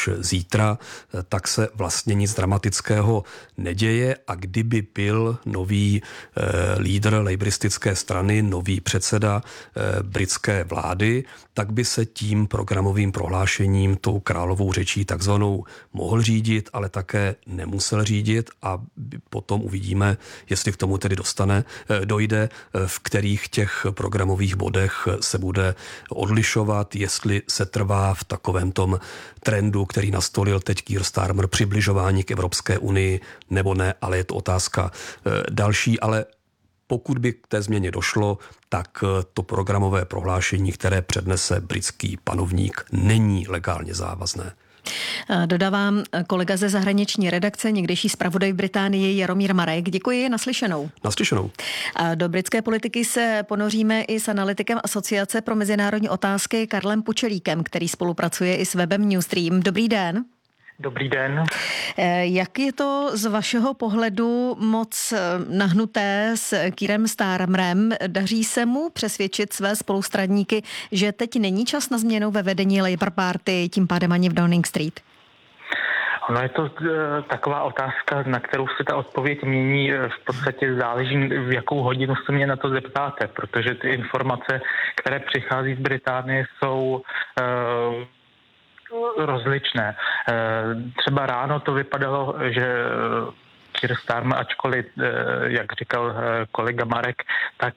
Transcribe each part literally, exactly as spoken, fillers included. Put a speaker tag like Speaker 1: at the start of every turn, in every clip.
Speaker 1: až zítra, tak se vlastně nic dramatického neděje a kdyby byl nový lídr lejbristické strany, nový předseda britské vlády, tak by se tím programovým prohlášením, tou královou řečí takzvanou mohl řídit, ale také nemusel řídit a potom uvidíme, jestli k tomu tedy dostane, dojde, v kterých těch programových bodech se bude odlišovat, jestli se trvá v takovém tom trendu, který nastolil teď Keir Starmer, přibližování k Evropské unii, nebo ne, ale je to otázka další, ale pokud by k té změně došlo, tak to programové prohlášení, které přednese britský panovník, není legálně závazné.
Speaker 2: Dodávám kolega ze zahraniční redakce, někdejší zpravodaj v Británii Jaromír Marek. Děkuji, naslyšenou.
Speaker 1: Naslyšenou.
Speaker 2: Do britské politiky se ponoříme i s analytikem Asociace pro mezinárodní otázky Karlem Pučelíkem, který spolupracuje i s webem Newsstream. Dobrý den.
Speaker 3: Dobrý den.
Speaker 2: Jak je to z vašeho pohledu moc nahnuté s Keirem Starmerem? Daří se mu přesvědčit své spolustraníky, že teď není čas na změnu ve vedení Labour Party, tím pádem ani v Downing Street?
Speaker 3: Ono je to taková otázka, na kterou se ta odpověď mění. V podstatě záleží, v jakou hodinu se mě na to zeptáte, protože ty informace, které přichází z Británie, jsou uh, rozličné. Třeba ráno to vypadalo, že Keir Starmer, ačkoliv, jak říkal kolega Marek, tak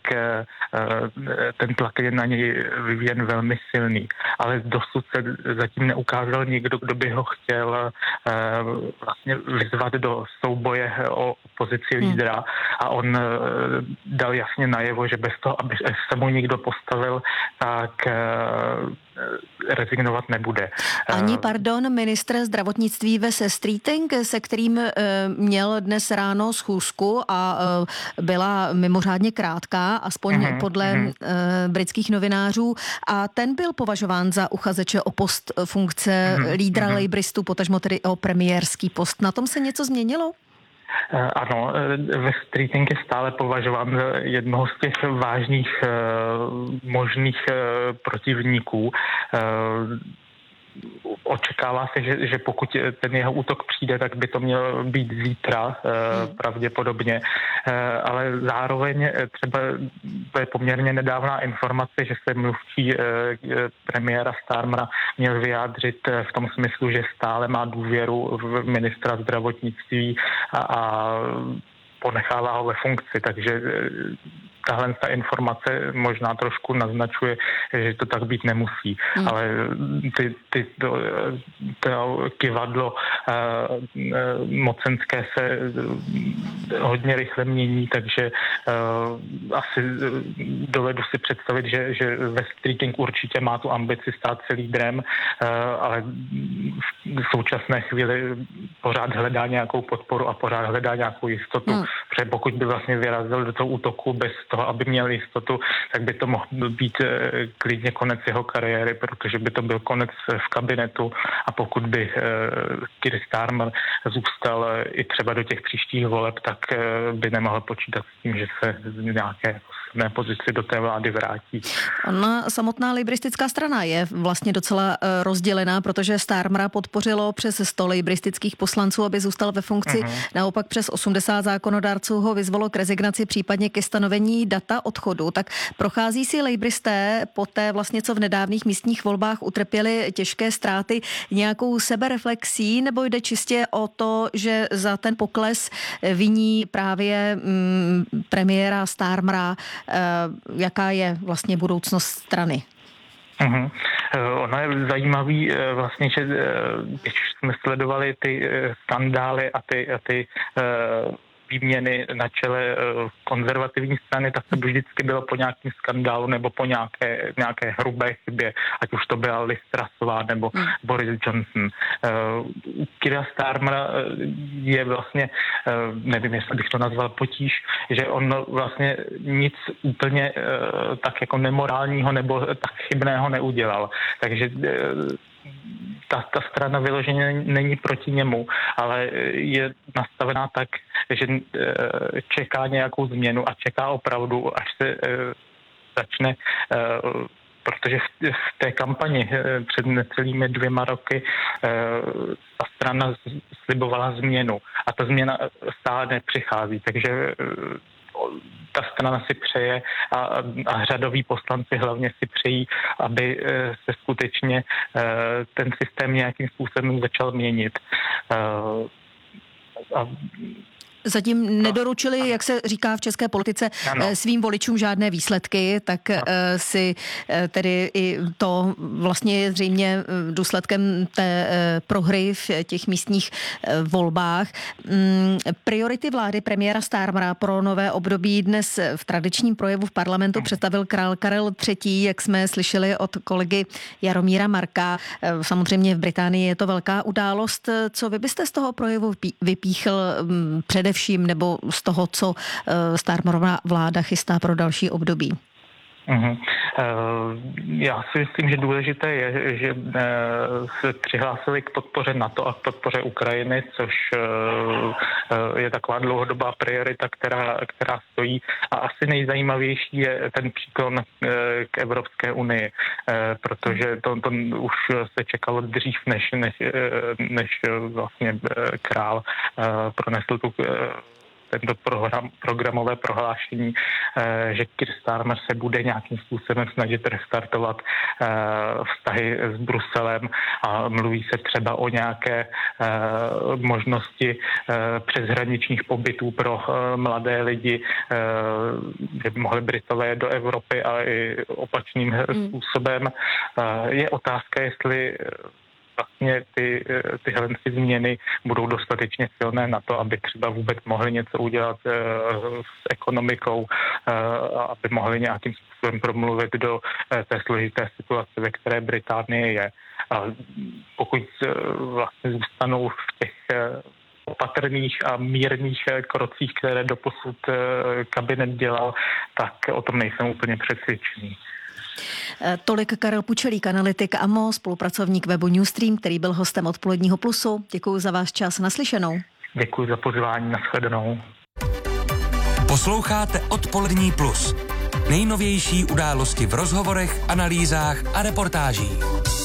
Speaker 3: ten tlak je na něj vyvíjen velmi silný. Ale dosud se zatím neukázal nikdo, kdo by ho chtěl vlastně vyzvat do souboje o pozici lídra a on dal jasně najevo, že bez toho, aby se mu někdo postavil, tak rezignovat nebude.
Speaker 2: Ani, pardon, ministr zdravotnictví Wes Streeting, se kterým měl dnes ráno schůzku a byla mimořádně krátká, aspoň mm-hmm. podle mm-hmm. britských novinářů, a ten byl považován za uchazeče o post funkce mm-hmm. lídra mm-hmm. lejbristů, potažmo tedy o premiérský post. Na tom se něco změnilo?
Speaker 3: Ano, Wes Streeting je stále považován za jednoho z těch vážných možných protivníků. Očekává se, že, že pokud ten jeho útok přijde, tak by to mělo být zítra hmm. pravděpodobně, ale zároveň třeba to je poměrně nedávná informace, že se mluvčí premiéra Starmera měl vyjádřit v tom smyslu, že stále má důvěru v ministra zdravotnictví a, a ponechává ho ve funkci, takže tahle ta informace možná trošku naznačuje, že to tak být nemusí. Hmm. Ale ty, ty, to, to kivadlo uh, mocenské se hodně rychle mění, takže uh, asi dovedu si představit, že, že Wes Streeting určitě má tu ambici stát se lídrem, uh, ale v současné chvíli pořád hledá nějakou podporu a pořád hledá nějakou jistotu. Hmm. Protože pokud by vlastně vyrazil do toho útoku bez toho, aby měl jistotu, tak by to mohl být klidně konec jeho kariéry, protože by to byl konec v kabinetu a pokud by Keir Starmer zůstal i třeba do těch příštích voleb, tak by nemohl počítat s tím, že se z nějaké silné pozici do té vlády vrátí.
Speaker 2: Ona samotná lejbristická strana je vlastně docela rozdělená, protože Starmera podpořilo přes sto lejbristických poslanců, aby zůstal ve funkci. Uh-huh. Naopak přes osmdesát zákonodárců ho vyzvalo k rezignaci, případně ke stanovení data odchodu. Tak prochází si lejbristé po té vlastně, co v nedávných místních volbách utrpěli těžké ztráty, nějakou sebereflexí, nebo jde čistě o to, že za ten pokles viní právě mm, premiéra Starmera, e, jaká je vlastně budoucnost strany?
Speaker 3: Uhum. Ono je zajímavý vlastně, že když jsme sledovali ty skandály a ty, a ty výměny na čele konzervativní strany, tak to vždycky bylo po nějakém skandálu nebo po nějaké, nějaké hrubé chybě, ať už to byla Liz Trussová nebo hmm. Boris Johnson. U Keira Starmera je vlastně, nevím, jestli bych to nazval potíž, že on vlastně nic úplně tak jako nemorálního nebo tak chybného neudělal. Takže ta, ta strana vyloženě není proti němu, ale je nastavená tak, že čeká nějakou změnu a čeká opravdu, až se začne protože v, v té kampani před necelými dvěma roky ta strana slibovala změnu a ta změna stále nepřichází, takže ta strana si přeje a, a řadoví poslanci hlavně si přejí, aby se skutečně ten systém nějakým způsobem začal měnit. A
Speaker 2: Zatím nedoručili, jak se říká v české politice, ano. svým voličům žádné výsledky, tak ano. si tedy i to vlastně je zřejmě důsledkem té prohry v těch místních volbách. Priority vlády premiéra Starmera pro nové období dnes v tradičním projevu v parlamentu představil král Karel třetí, jak jsme slyšeli od kolegy Jaromíra Marka. Samozřejmě v Británii je to velká událost. Co vy byste z toho projevu vypíchl především vším nebo z toho, co Starmerova vláda chystá pro další období?
Speaker 3: Uhum. Já si myslím, že důležité je, že se přihlásili k podpoře NATO a k podpoře Ukrajiny, což je taková dlouhodobá priorita, která, která stojí. A asi nejzajímavější je ten příklon k Evropské unii, protože to, to už se čekalo dřív, než, než, než vlastně král pronesl tu tento program, programové prohlášení, že Keir Starmer se bude nějakým způsobem snažit restartovat vztahy s Bruselem a mluví se třeba o nějaké možnosti přeshraničních pobytů pro mladé lidi, že by mohli Britové do Evropy a i opačným hmm. způsobem. Je otázka, jestli vlastně ty, tyhle změny budou dostatečně silné na to, aby třeba vůbec mohli něco udělat uh, s ekonomikou, uh, aby mohli nějakým způsobem promluvit do uh, té složité situace, ve které Británie je. A pokud uh, vlastně zůstanou v těch uh, opatrných a mírných krocích, které doposud uh, kabinet dělal, tak o tom nejsem úplně přesvědčený.
Speaker 2: Tolik Karel Pučelík, analytik A M O, spolupracovník webu Newstream, který byl hostem Odpoledního plusu. Děkuji za váš čas, naslyšenou.
Speaker 3: Děkuji za pozvání, nashledanou.
Speaker 4: Posloucháte Odpolední plus. Nejnovější události v rozhovorech, analýzách a reportážích.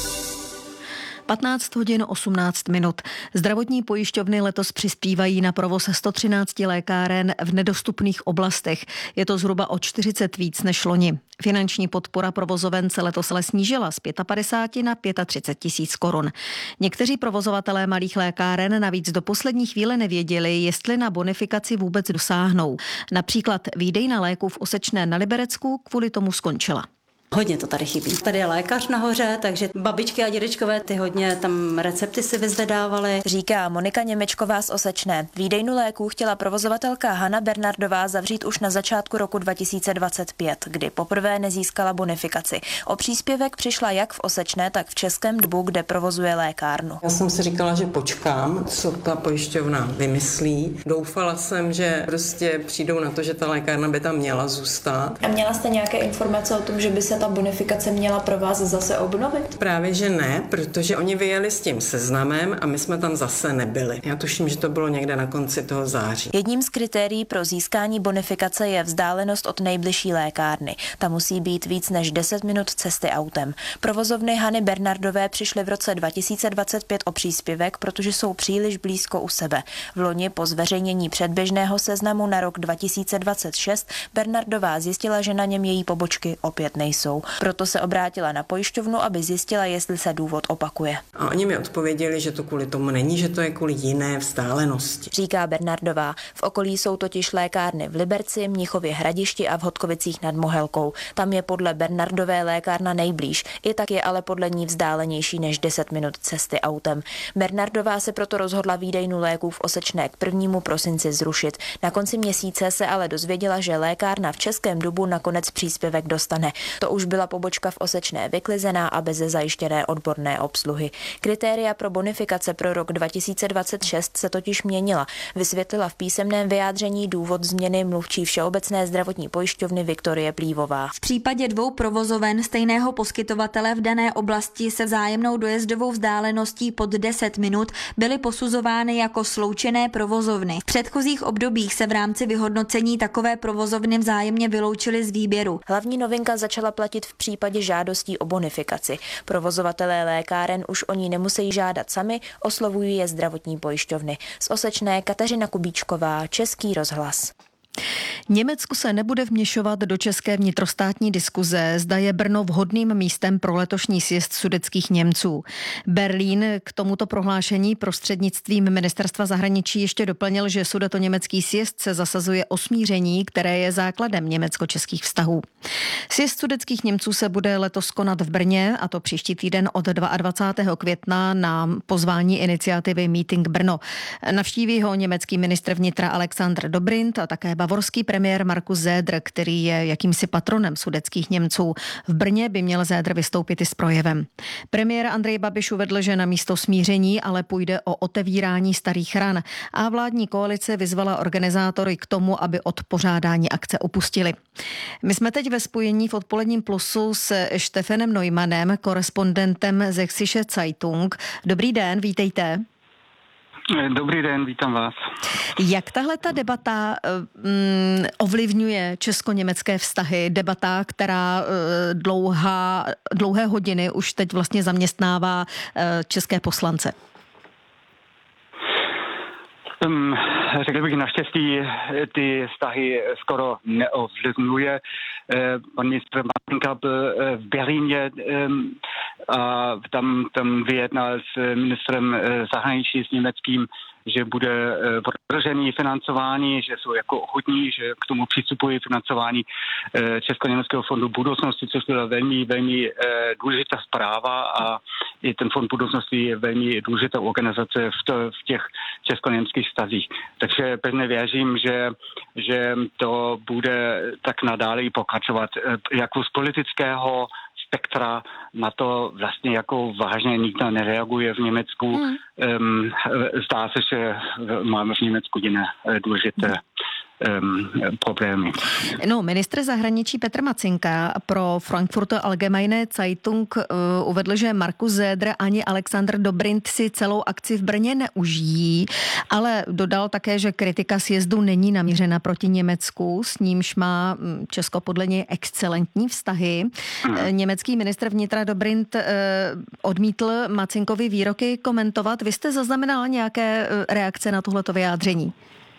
Speaker 2: patnáct hodin osmnáct minut. Zdravotní pojišťovny letos přispívají na provoz sto třináct lékáren v nedostupných oblastech. Je to zhruba o čtyřicet víc než loni. Finanční podpora provozoven se letos ale snížila z padesát pět na třicet pět tisíc korun. Někteří provozovatelé malých lékáren navíc do poslední chvíle nevěděli, jestli na bonifikaci vůbec dosáhnou. Například výdejna léků v Osečné na Liberecku kvůli tomu skončila.
Speaker 5: Hodně to tady chybí. Tady je lékař nahoře, takže babičky a dědečkové ty hodně tam recepty si vyzvedávaly.
Speaker 6: Říká Monika Němečková z Osečné. Výdejnu léků chtěla provozovatelka Hana Bernardová zavřít už na začátku roku dva tisíce dvacet pět, kdy poprvé nezískala bonifikaci. O příspěvek přišla jak v Osečné, tak v Českém Dbu, kde provozuje lékárnu.
Speaker 7: Já jsem si říkala, že počkám, co ta pojišťovna vymyslí. Doufala jsem, že prostě přijdou na to, že ta lékárna by tam měla zůstat.
Speaker 6: A měla jste nějaké informace o tom, že by se ta bonifikace měla pro vás zase obnovit?
Speaker 7: Právě, že ne, protože oni vyjeli s tím seznamem a my jsme tam zase nebyli. Já tuším, že to bylo někde na konci toho září.
Speaker 6: Jedním z kritérií pro získání bonifikace je vzdálenost od nejbližší lékárny. Ta musí být víc než deset minut cesty autem. Provozovny Hany Bernardové přišly v roce dva tisíce dvacet pět o příspěvek, protože jsou příliš blízko u sebe. V loni po zveřejnění předběžného seznamu na rok dva tisíce dvacet šest Bernardová zjistila, že na něm její pobočky opět nejsou. Proto se obrátila na pojišťovnu, aby zjistila, jestli se důvod opakuje.
Speaker 7: A oni mi odpověděli, že to kvůli tomu není, že to je kvůli jiné vzdálenosti.
Speaker 6: Říká Bernardová. V okolí jsou totiž lékárny v Liberci, Mnichově Hradišti a v Hodkovicích nad Mohelkou. Tam je podle Bernardové lékárna nejblíž. I tak je ale podle ní vzdálenější než deset minut cesty autem. Bernardová se proto rozhodla výdejnu léků v Osečné k prvnímu prosinci zrušit. Na konci měsíce se ale dozvěděla, že lékárna v Českém Dubu nakonec příspěvek dostane. To už byla pobočka v Osečné vyklizená a bez zajištěné odborné obsluhy. Kritéria pro bonifikace pro rok dva tisíce dvacet šest se totiž měnila. Vysvětlila v písemném vyjádření důvod změny mluvčí Všeobecné zdravotní pojišťovny Viktorie Plívová.
Speaker 8: V případě dvou provozoven stejného poskytovatele v dané oblasti se vzájemnou dojezdovou vzdáleností pod deset minut byly posuzovány jako sloučené provozovny. V předchozích obdobích se v rámci vyhodnocení takové provozovny vzájemně vyloučily z výběru.
Speaker 6: Hlavní novinka začala platit platit v případě žádostí o bonifikaci. Provozovatelé lékáren už o ní nemusí žádat sami, oslovují je zdravotní pojišťovny. Z Osečné Kateřina Kubíčková, Český rozhlas.
Speaker 2: Německu se nebude vměšovat do české vnitrostátní diskuze, zda je Brno vhodným místem pro letošní sjezd sudetských Němců. Berlín k tomuto prohlášení prostřednictvím ministerstva zahraničí ještě doplnil, že sudetoněmecký sjezd se zasazuje o smíření, které je základem německo-českých vztahů. Sjezd sudetských Němců se bude letos konat v Brně, a to příští týden od dvacátého druhého května na pozvání iniciativy Meeting Brno. Navštíví ho německý ministr vnitra Alexander Dobrindt a také bavorský premiér Markus Söder, který je jakýmsi patronem sudetských Němců. V Brně by měl Söder vystoupit i s projevem. Premiér Andrej Babiš uvedl, že na místo smíření ale půjde o otevírání starých ran a vládní koalice vyzvala organizátory k tomu, aby od pořádání akce upustili. My jsme teď ve spojení v odpoledním plusu s Stefanem Neumannem, korespondentem Sächsische Zeitung. Dobrý den, vítejte.
Speaker 9: Dobrý den, vítám vás.
Speaker 2: Jak tahle ta debata um, ovlivňuje česko-německé vztahy? Debata, která uh, dlouhá, dlouhé hodiny už teď vlastně zaměstnává uh, české poslance.
Speaker 9: Um, řekl bych, naštěstí ty vztahy skoro neovlivňuje. Pan ministr Mackenka byl v Berlíně a tam, tam vyjednal s ministrem zahraničí s německým, že bude prodloužený financování, že jsou jako ochotní, že k tomu přistupují financování Česko-německého fondu budoucnosti, což byla velmi, velmi důležitá zpráva a i ten fond budoucnosti je velmi důležitá organizace v, to, v těch česko-německých vztazích. Takže pevně věřím, že, že to bude tak nadále pokračovat. Jako z politického spektra na to vlastně jako vážně nikdo nereaguje v Německu. Hmm. Um, zdá se, že máme v Německu jiné důležité um, problémy.
Speaker 2: No, ministr zahraničí Petr Macinka pro Frankfurter Allgemeine Zeitung uh, uvedl, že Markus Söder ani Alexander Dobrindt si celou akci v Brně neužijí, ale dodal také, že kritika sjezdu není namířena proti Německu, s nímž má Česko podle něj excelentní vztahy. Hmm. Německý ministr vnitra Dobrindt uh, odmítl Macinkovi výroky komentovat. Vy jste zaznamenal nějaké reakce na tohleto vyjádření?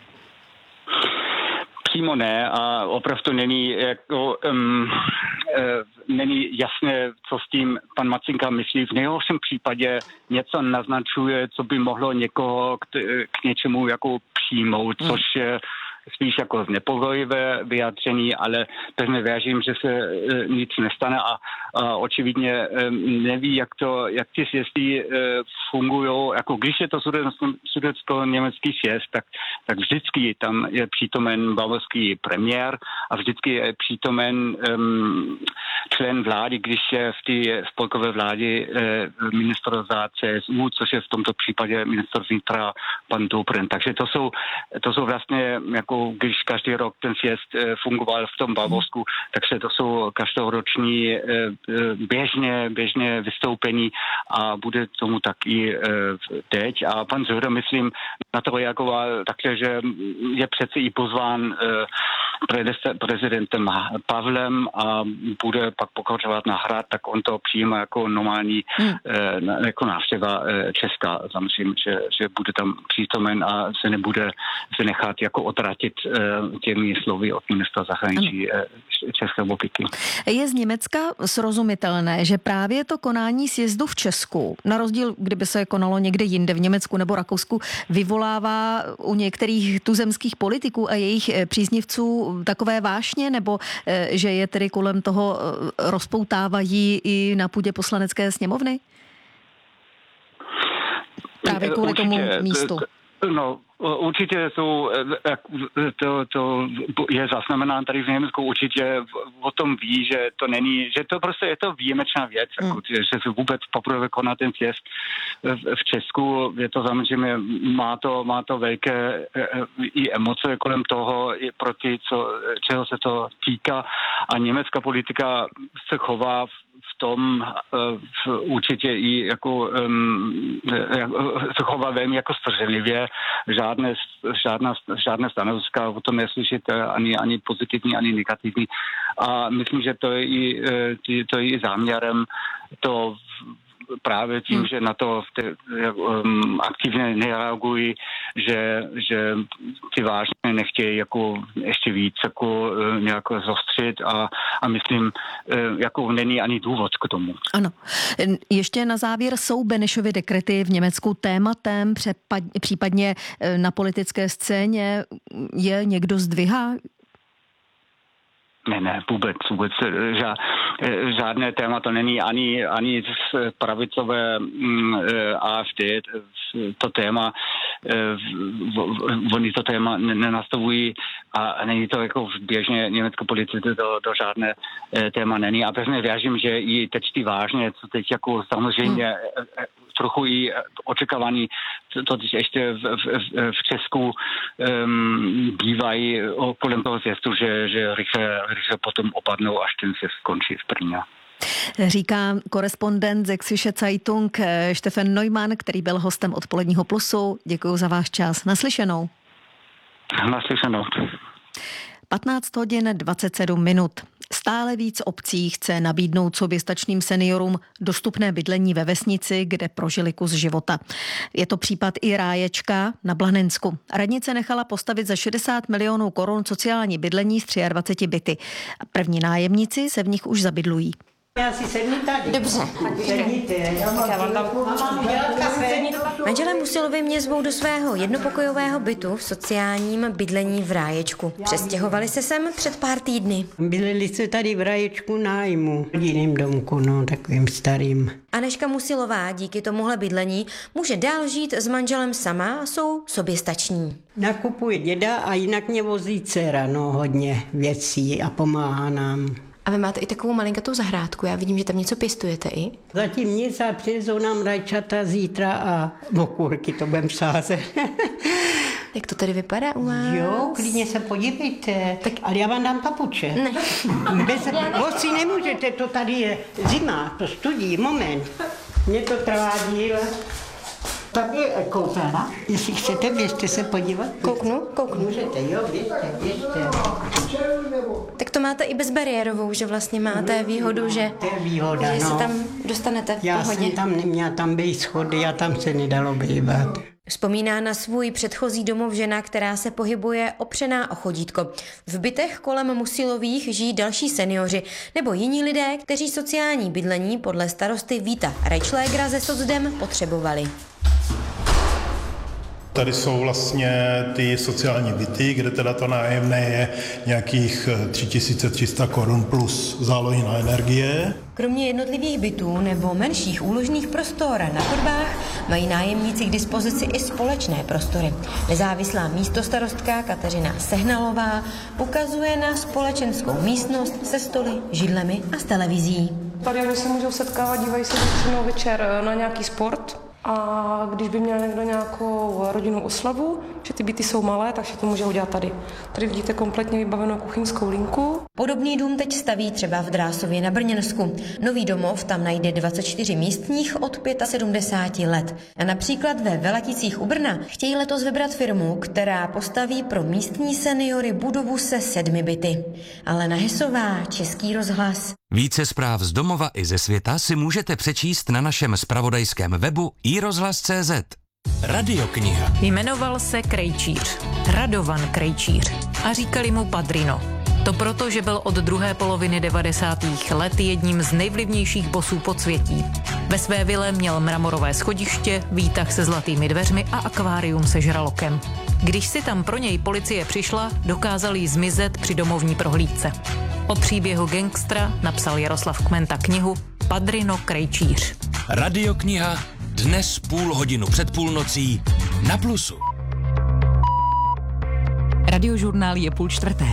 Speaker 9: Přímo ne a opravdu není, jako, um, uh, není jasné, co s tím pan Macinka myslí. V nejhorším případě něco naznačuje, co by mohlo někoho k, k něčemu jako přijmout, což je spíš jako znepokojivé vyjádření, ale pevně věřím, že se e, nic nestane a, a očividně e, neví, jak to, jak ty sjezdy e, fungují. Jako když je to sudetsko-německý sjezd, tak, tak vždycky tam je přítomen bavorský premiér a vždycky je přítomen e, člen vlády, když je v té spolkové vládě e, ministr za C S U, což je v tomto případě ministr vnitra pan Dobrindt. Takže to jsou, to jsou vlastně jako když každý rok ten sjezd fungoval v tom Bavorsku, takže to jsou každoroční běžně, běžně vystoupení a bude tomu taky teď. A pan Söder, myslím, na to reagoval také, že je přece i pozván prezidentem Pavlem a bude pak pokračovat na Hrad, tak on to přijímá jako normální hmm. jako návštěva Česka. Myslím, že, že bude tam přítomen a se nebude se nechat jako otratit těmi slovy od ministra zahraničí České republiky.
Speaker 2: Je z Německa srozumitelné, že právě to konání sjezdu v Česku, na rozdíl, kdyby se konalo někde jinde v Německu nebo Rakousku, vyvolává u některých tuzemských politiků a jejich příznivců takové vášně, nebo že je tedy kolem toho rozpoutávají i na půdě poslanecké sněmovny? Právě kvůli
Speaker 9: Určitě,
Speaker 2: tomu místu.
Speaker 9: No, určitě jsou, to, to je zaznamenáno tady v Německu, určitě o tom ví, že to není, že to prostě je to výjimečná věc, mm. jako, že se vůbec poprvé koná ten sjezd v Česku, je to samozřejmě, má to, má to velké i emoce kolem toho, i proti co, čeho se to týká a německá politika se chová v tom uh, určitě i jako um, se chová velmi jako střelivě, žádné, žádná, žádné stanoviska o tom neslyšet ani, ani pozitivní, ani negativní. A myslím, že to je i, to je i záměrem to právě tím, hmm. že na to te, um, aktivně nereagují, že, že ty vážně nechtějí jako ještě víc jako uh, nějak zostřit a, a myslím, uh, jako není ani důvod k tomu.
Speaker 2: Ano. Ještě na závěr, jsou Benešovy dekrety v Německu tématem, přepad, případně na politické scéně je někdo zdvihá?
Speaker 9: Ne, ne, vůbec, vůbec ža, žádné téma to není ani, ani z pravicové mm, A F D, to téma, oni to téma nenastavují a není to jako v běžně německé politice, to, to žádné téma není. A pevně věřím, že i teď ty vážně, co teď jako samozřejmě hmm. trochu i očekávaný, to teď ještě v, v, v Česku um, bývají kolem toho zjezdu, že, že rychle, rychle potom opadnou, až ten se skončí v Brně.
Speaker 2: Říká korespondent Sächsische Zeitung Stefan Neumann, který byl hostem Odpoledního plusu. Děkuji za váš čas. Naslyšenou.
Speaker 9: Naslyšenou.
Speaker 2: patnáct hodin dvacet sedm minut. Stále víc obcí chce nabídnout soběstačným seniorům dostupné bydlení ve vesnici, kde prožili kus života. Je to případ i Ráječka na Blanensku. Radnice nechala postavit za šedesát milionů korun sociální bydlení z dvacet tři byty. První nájemníci se v nich už zabydlují.
Speaker 10: Já si sedni tady.
Speaker 11: Dobře.
Speaker 10: Sedníte. Já vám tam
Speaker 11: Manželé Musilovi mě zvou do svého jednopokojového bytu v sociálním bydlení v Ráječku. Přestěhovali se sem před pár týdny.
Speaker 10: Bydleli se tady v Ráječku nájmu. V jiném domku, no, takovým starým.
Speaker 11: Anežka Musilová díky tomuhle bydlení může dál žít s manželem sama a jsou soběstační.
Speaker 10: Nakupuje děda a jinak mě vozí dcera, no, hodně věcí a pomáhá nám.
Speaker 11: A vy máte i takovou malinkatou zahrádku, já vidím, že tam něco pěstujete i.
Speaker 10: Zatím nic a přivezou nám rajčata zítra a okurky, to budem sázet.
Speaker 11: Jak to tady vypadá u vás?
Speaker 10: Jo, klidně se podívejte, tak... ale já vám dám papuče.
Speaker 11: Ne.
Speaker 10: Bez vosí nemůžete, to tady je zima, to studí, moment. Mně to trvá díl. Tady je koupelna, jestli chcete, běžte se podívat.
Speaker 11: Kouknu, kouknu.
Speaker 10: Můžete, jo, běžte, běžte.
Speaker 11: Tak to máte i bezbariérovou, že vlastně máte výhodu, že,
Speaker 10: to je výhoda,
Speaker 11: že
Speaker 10: no.
Speaker 11: se tam dostanete v
Speaker 10: já
Speaker 11: pohodě.
Speaker 10: Já jsem tam neměla tam být schody a tam se nedalo bývat.
Speaker 11: Vzpomíná na svůj předchozí domov žena, která se pohybuje opřená o chodítko. V bytech kolem Musilových žijí další seniori nebo jiní lidé, kteří sociální bydlení podle starosty Víta Reichschlägera ze Socdem potřebovali.
Speaker 12: Tady jsou vlastně ty sociální byty, kde teda to nájemné je nějakých tři tisíce tři sta korun plus zálohy na energie.
Speaker 11: Kromě jednotlivých bytů nebo menších úložných prostor na chodbách mají nájemníci k dispozici i společné prostory. Nezávislá místostarostka Kateřina Sehnalová ukazuje na společenskou místnost se stoly, židlemi a s televizí.
Speaker 13: Tady oni se můžou setkávat, dívají se většinou večer na nějaký sport. A když by měl někdo nějakou rodinnou oslavu, že ty byty jsou malé, takže to může udělat tady. Tady vidíte kompletně vybavenou kuchyňskou linku.
Speaker 11: Podobný dům teď staví třeba v Drásově na Brněnsku. Nový domov tam najde dvacet čtyři místních od sedmdesáti pěti let. A například ve Velaticích u Brna chtějí letos vybrat firmu, která postaví pro místní seniory budovu se sedmi byty. Alena Hesová, Český rozhlas.
Speaker 4: Více zpráv z domova i ze světa si můžete přečíst na našem zpravodajském webu i rozhlas tečka cé zet. Radiokniha.
Speaker 14: Jmenoval se Krejčíř, Radovan Krejčíř, a říkali mu Padrino. To proto, že byl od druhé poloviny devadesátých let jedním z nejvlivnějších bosů podsvětí. Ve své vile měl mramorové schodiště, výtah se zlatými dveřmi a akvárium se žralokem. Když si tam pro něj policie přišla, dokázal jí zmizet při domovní prohlídce. O příběhu gangstra napsal Jaroslav Kmenta knihu Padrino Krejčíř.
Speaker 4: Radiokniha dnes půl hodinu před půlnocí na Plusu.
Speaker 14: Radiožurnál je půl čtvrté.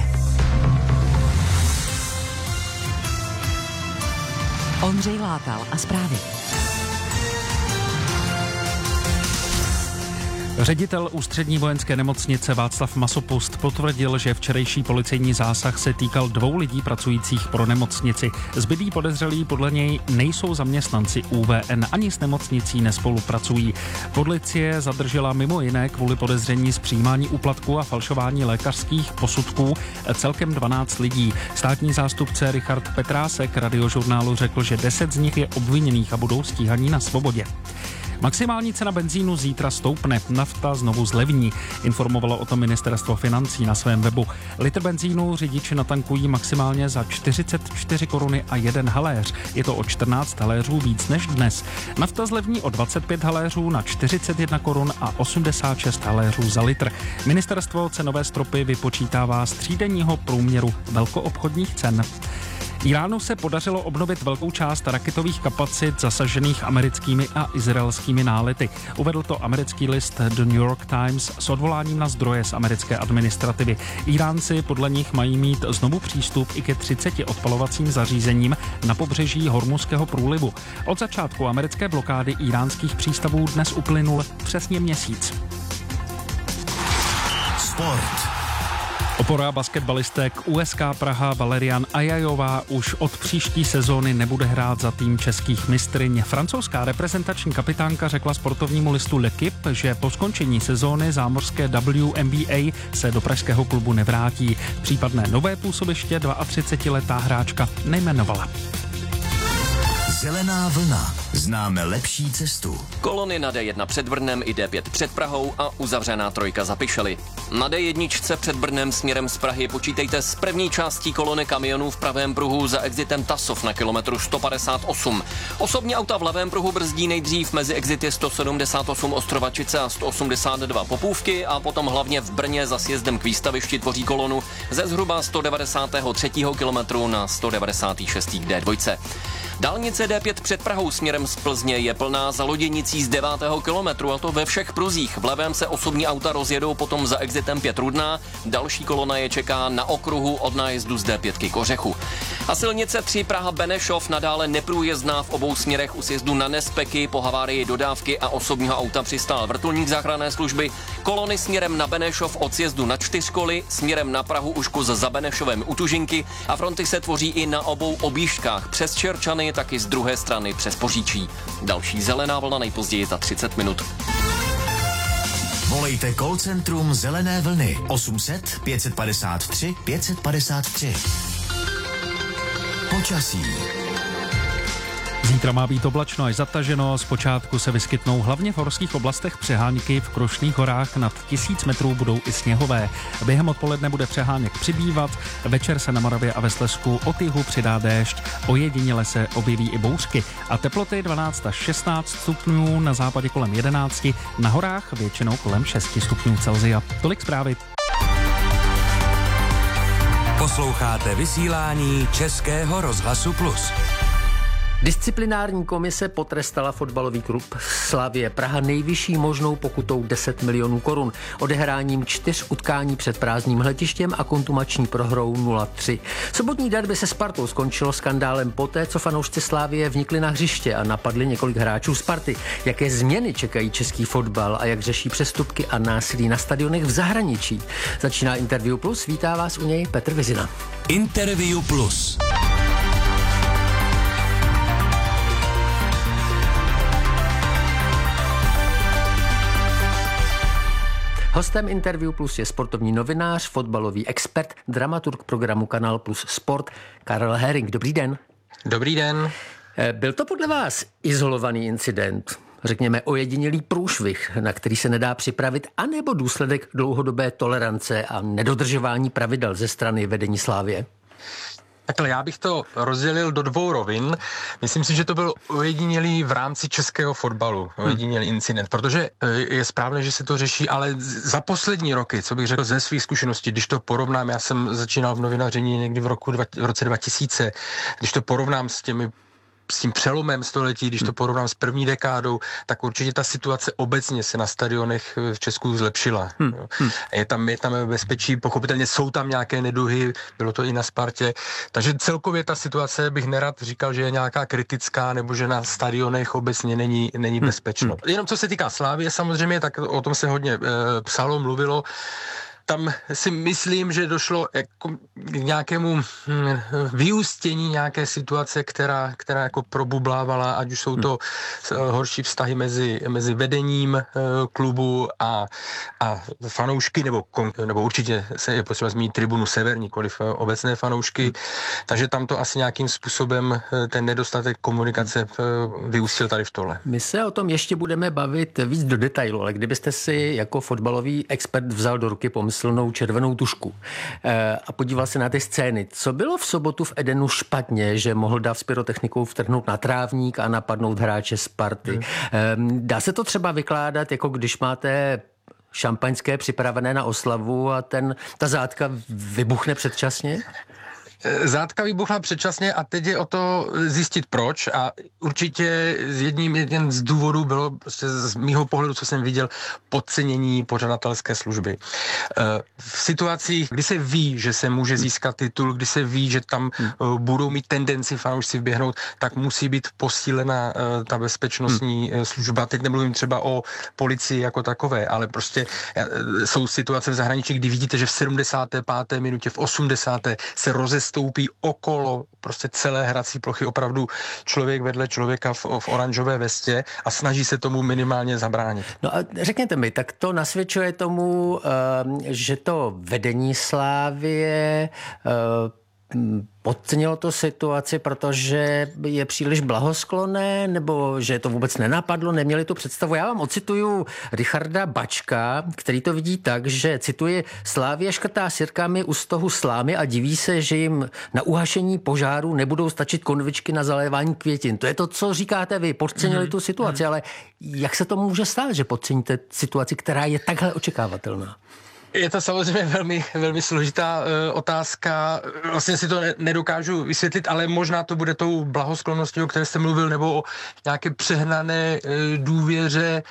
Speaker 14: Ondřej Látal a zprávy.
Speaker 15: Ředitel ústřední vojenské nemocnice Václav Masopust potvrdil, že včerejší policejní zásah se týkal dvou lidí pracujících pro nemocnici. Zbylí podezřelí podle něj nejsou zaměstnanci U V N, ani s nemocnicí nespolupracují. Policie zadržela mimo jiné kvůli podezření z přijímání úplatku a falšování lékařských posudků celkem dvanáct lidí. Státní zástupce Richard Petrásek Radiožurnálu řekl, že deset z nich je obviněných a budou stíhaní na svobodě. Maximální cena benzínu zítra stoupne, nafta znovu zlevní, informovalo o tom ministerstvo financí na svém webu. Litr benzínu řidiči natankují maximálně za čtyřicet čtyři koruny a jeden haléř. Je to o čtrnáct haléřů víc než dnes. Nafta zlevní o dvacet pět haléřů na čtyřicet jedna korun a osmdesát šest haléřů za litr. Ministerstvo cenové stropy vypočítává z třídenního průměru velkoobchodních cen. Iránu se podařilo obnovit velkou část raketových kapacit zasažených americkými a izraelskými nálety. Uvedl to americký list The New York Times s odvoláním na zdroje z americké administrativy. Iránci podle nich mají mít znovu přístup i ke třiceti odpalovacím zařízením na pobřeží Hormuzského průlivu. Od začátku americké blokády iránských přístavů dnes uplynul přesně měsíc.
Speaker 16: Sport.
Speaker 15: Opora basketbalistek U S K Praha Valerian Ajajová už od příští sezóny nebude hrát za tým českých mistryň. Francouzská reprezentační kapitánka řekla sportovnímu listu L'Equipe, že po skončení sezóny zámořské W N B A se do pražského klubu nevrátí. Případné nové působiště třicetiletá hráčka nejmenovala.
Speaker 16: Zelená vlna. Známe lepší cestu.
Speaker 17: Kolony na D jedna před Brnem i D pět před Prahou a uzavřená trojka za Pišely. Na D jedna před Brnem směrem z Prahy počítejte s první částí kolony kamionů v pravém pruhu za exitem Tasov na kilometru sto padesát osm. Osobní auta v levém pruhu brzdí nejdřív mezi exity sto sedmdesát osm Ostrovačice a sto osmdesát dva Popůvky a potom hlavně v Brně za sjezdem k výstavišti tvoří kolonu ze zhruba sto devadesát tři kilometru na sto devadesát šest k D dva. Dálnice D pět před Prahou směrem z Plzně je plná za loděnicí z devátého kilometru, a to ve všech pruzích. V levém se osobní auta rozjedou potom za exitem pět Rudná, další kolona je čeká na okruhu od nájezdu z D pět k Kořechu. A silnice tři Praha Benešov nadále neprůjezdná v obou směrech u sjezdu na Nespeky. Po havárii dodávky a osobního auta přistál vrtulník záchranné služby. Kolony směrem na Benešov od sjezdu na Čtyřkoly, směrem na Prahu už kus za Benešovem u Tužinky a fronty se tvoří i na obou objížďkách přes Čerčany, taky z druhé strany přes Poříčí. Další zelená vlna nejpozději za třicet minut.
Speaker 16: Volejte call centrum Zelené vlny osm set pět padesát tři pět padesát tři. Počasí.
Speaker 15: Zítra má být oblačno až zataženo, zpočátku se vyskytnou hlavně v horských oblastech přehánky, v Krušných horách nad tisíc metrů budou i sněhové. Během odpoledne bude přeháněk přibývat, večer se na Moravě a ve Slezsku od jihu přidá déšť, ojediněle se objeví i bouřky a teploty dvanáct až šestnáct stupňů, na západě kolem jedenáct, na horách většinou kolem šest stupňů Celsia. Tolik zprávy.
Speaker 4: Posloucháte vysílání Českého rozhlasu Plus.
Speaker 18: Disciplinární komise potrestala fotbalový klub Slavie Praha nejvyšší možnou pokutou deset milionů korun, odehráním čtyř utkání před prázdným hledištěm a kontumační prohrou nula tři. Sobotní derby se Spartou skončilo skandálem poté, co fanoušci Slavie vnikli na hřiště a napadli několik hráčů Sparty. Jaké změny čekají český fotbal a jak řeší přestupky a násilí na stadionech v zahraničí? Začíná Interview Plus, vítá vás u něj Petr Vizina.
Speaker 4: Interview Plus.
Speaker 18: Hostem Interview Plus je sportovní novinář, fotbalový expert, dramaturg programu Kanál Plus Sport Karel Herring. Dobrý den.
Speaker 19: Dobrý den.
Speaker 18: Byl to podle vás izolovaný incident, řekněme ojedinělý průšvih, na který se nedá připravit, anebo důsledek dlouhodobé tolerance a nedodržování pravidel ze strany vedení Slavie?
Speaker 19: Takhle, já bych to rozdělil do dvou rovin. Myslím si, že to byl ojedinělý v rámci českého fotbalu, ojedinělý incident, protože je správné, že se to řeší, ale za poslední roky, co bych řekl ze svých zkušeností, když to porovnám, já jsem začínal v novinaření někdy v roku v roce dva tisíce, když to porovnám s těmi s tím přelomem století, když to porovnám s první dekádou, tak určitě ta situace obecně se na stadionech v Česku zlepšila. Hmm. Je tam, je tam bezpečí, pochopitelně jsou tam nějaké neduhy, bylo to i na Spartě, takže celkově ta situace bych nerad říkal, že je nějaká kritická, nebo že na stadionech obecně není, není bezpečno. Hmm. Jenom co se týká Slávie samozřejmě, tak o tom se hodně e, psalo, mluvilo. Tam si myslím, že došlo jako k nějakému hm, vyústění nějaké situace, která, která jako probublávala, ať už jsou to horší vztahy mezi, mezi vedením e, klubu a, a fanoušky, nebo, nebo určitě se je potřeba zmínit tribunu Sever, nikoliv obecné fanoušky, takže tam to asi nějakým způsobem ten nedostatek komunikace vyústil tady v tohle.
Speaker 18: My se o tom ještě budeme bavit víc do detailu, ale kdybyste si jako fotbalový expert vzal do ruky pomysl silnou červenou tušku a podíval se na ty scény. Co bylo v sobotu v Edenu špatně, že mohl Dav s pyrotechnikou vtrhnout na trávník a napadnout hráče Sparty? Hmm. Dá se to třeba vykládat, jako když máte šampaňské připravené na oslavu a ten, ta zátka vybuchne předčasně?
Speaker 19: Zátka vybuchla předčasně a teď je o to zjistit proč a určitě z jedním jeden z důvodů bylo prostě z mýho pohledu, co jsem viděl, podcenění pořadatelské služby. V situacích, kdy se ví, že se může získat titul, kdy se ví, že tam budou mít tendenci fanoušci vběhnout, tak musí být posílena ta bezpečnostní služba. Teď nemluvím třeba o policii jako takové, ale prostě jsou situace v zahraničí, kdy vidíte, že v sedmdesáté páté minutě, v osmdesáté se rozes stoupí okolo prostě celé hrací plochy opravdu člověk vedle člověka v, v oranžové vestě a snaží se tomu minimálně zabránit.
Speaker 18: No a řekněte mi, tak to nasvědčuje tomu, že to vedení Slávie podcenilo to situaci, protože je příliš blahosklonné, nebo že to vůbec nenapadlo, neměli tu představu. Já vám ocituju Richarda Bačka, který to vidí tak, že cituji, Slávie škrtá sirkami u stohu slámy a diví se, že jim na uhašení požáru nebudou stačit konvičky na zalévání květin. To je to, co říkáte vy, podcenili tu situaci, ale jak se to může stát, že podceníte situaci, která je takhle očekávatelná?
Speaker 19: Je to samozřejmě velmi, velmi složitá e, otázka. Vlastně si to ne, nedokážu vysvětlit, ale možná to bude tou blahosklonností, o které jste mluvil, nebo o nějaké přehnané e, důvěře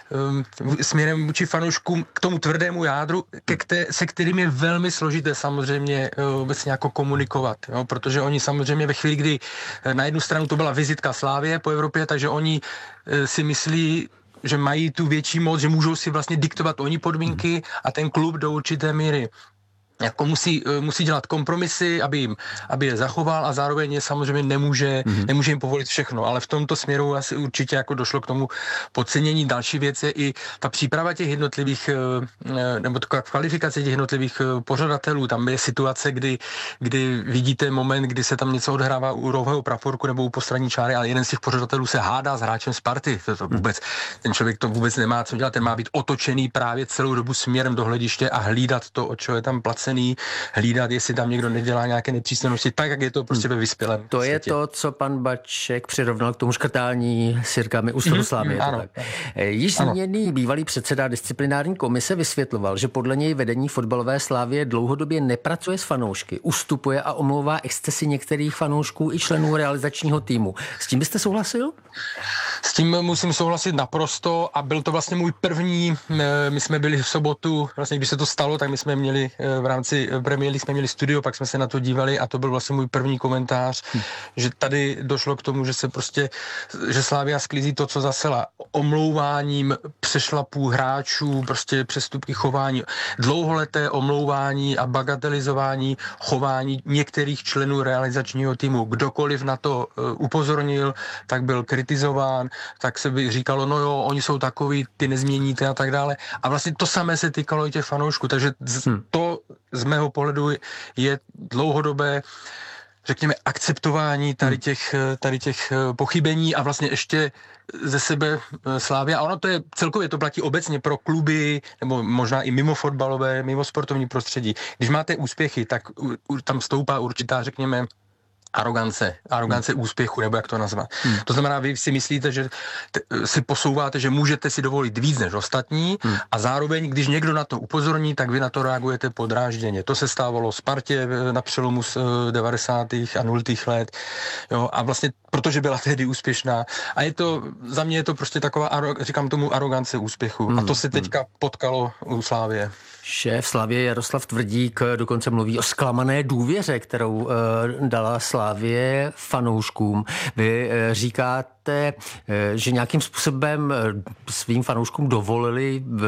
Speaker 19: e, směrem vůči fanouškům k tomu tvrdému jádru, ke kte, se kterým je velmi složité samozřejmě e, obecně jako komunikovat. Jo? Protože oni samozřejmě ve chvíli, kdy na jednu stranu to byla vizitka Slávie po Evropě, takže oni e, si myslí, že mají tu větší moc, že můžou si vlastně diktovat oni podmínky a ten klub do určité míry jako musí, musí dělat kompromisy, aby, jim, aby je zachoval a zároveň je samozřejmě nemůže, mm-hmm. nemůže jim povolit všechno, ale v tomto směru asi určitě jako došlo k tomu podcenění. Další věc je i ta příprava těch jednotlivých, nebo taková kvalifikace těch jednotlivých pořadatelů. Tam je situace, kdy, kdy vidíte moment, kdy se tam něco odhrává u rohového praporku nebo u postranní čáry, ale jeden z těch pořadatelů se hádá s hráčem Sparty. To, to vůbec, ten člověk to vůbec nemá co dělat, ten má být otočený právě celou dobu směrem do hlediště a hlídat to, o čeho je tam placen, hlídat, jestli tam někdo nedělá nějaké nepřístojnosti, tak, jak je to prostě ve vyspělém
Speaker 18: To
Speaker 19: světě.
Speaker 18: Je to, co pan Baček přirovnal k tomu škrtání sirkami u stohu Slávy.
Speaker 19: Ano.
Speaker 18: Již zmíněný bývalý předseda disciplinární komise vysvětloval, že podle něj vedení fotbalové Slávie dlouhodobě nepracuje s fanoušky, ustupuje a omlouvá excesy některých fanoušků i členů realizačního týmu. S tím byste souhlasil?
Speaker 19: S tím musím souhlasit naprosto a byl to vlastně můj první, my jsme byli v sobotu, vlastně když se to stalo, tak my jsme měli v rámci Premier League jsme měli studio, pak jsme se na to dívali a to byl vlastně můj první komentář, hm. že tady došlo k tomu, že se prostě, že Slavia sklízí to, co zasela omlouváním přešlapů hráčů, prostě přestupky chování, dlouholeté omlouvání a bagatelizování chování některých členů realizačního týmu. Kdokoliv na to upozornil, tak byl kritizován, tak se by říkalo, no jo, oni jsou takový, ty nezměníte a tak dále. A vlastně to samé se týkalo i těch fanoušků, takže hm. to z mého pohledu je dlouhodobé, řekněme, akceptování tady těch, tady těch pochybení a vlastně ještě ze sebe Slavia. A ono to je, celkově to platí obecně pro kluby, nebo možná i mimo fotbalové, mimo sportovní prostředí. Když máte úspěchy, tak tam stoupá určitá, řekněme, arogance, arogance hmm. úspěchu, nebo jak to nazvat. Hmm. To znamená, vy si myslíte, že t- si posouváte, že můžete si dovolit víc než ostatní hmm. a zároveň, když někdo na to upozorní, tak vy na to reagujete podrážděně. To se stávalo Spartě na přelomu z devadesátých a nultých let. Jo, a vlastně protože byla tehdy úspěšná. A je to, za mě je to prostě taková, říkám tomu, arogance úspěchu. Hmm. A to se teďka potkalo u Slávie.
Speaker 18: Šéf Slavie Jaroslav Tvrdík dokonce mluví o zklamané důvěře, kterou uh, dala Slavie fanouškům. Vy uh, říkáte, uh, že nějakým způsobem uh, svým fanouškům dovolili uh,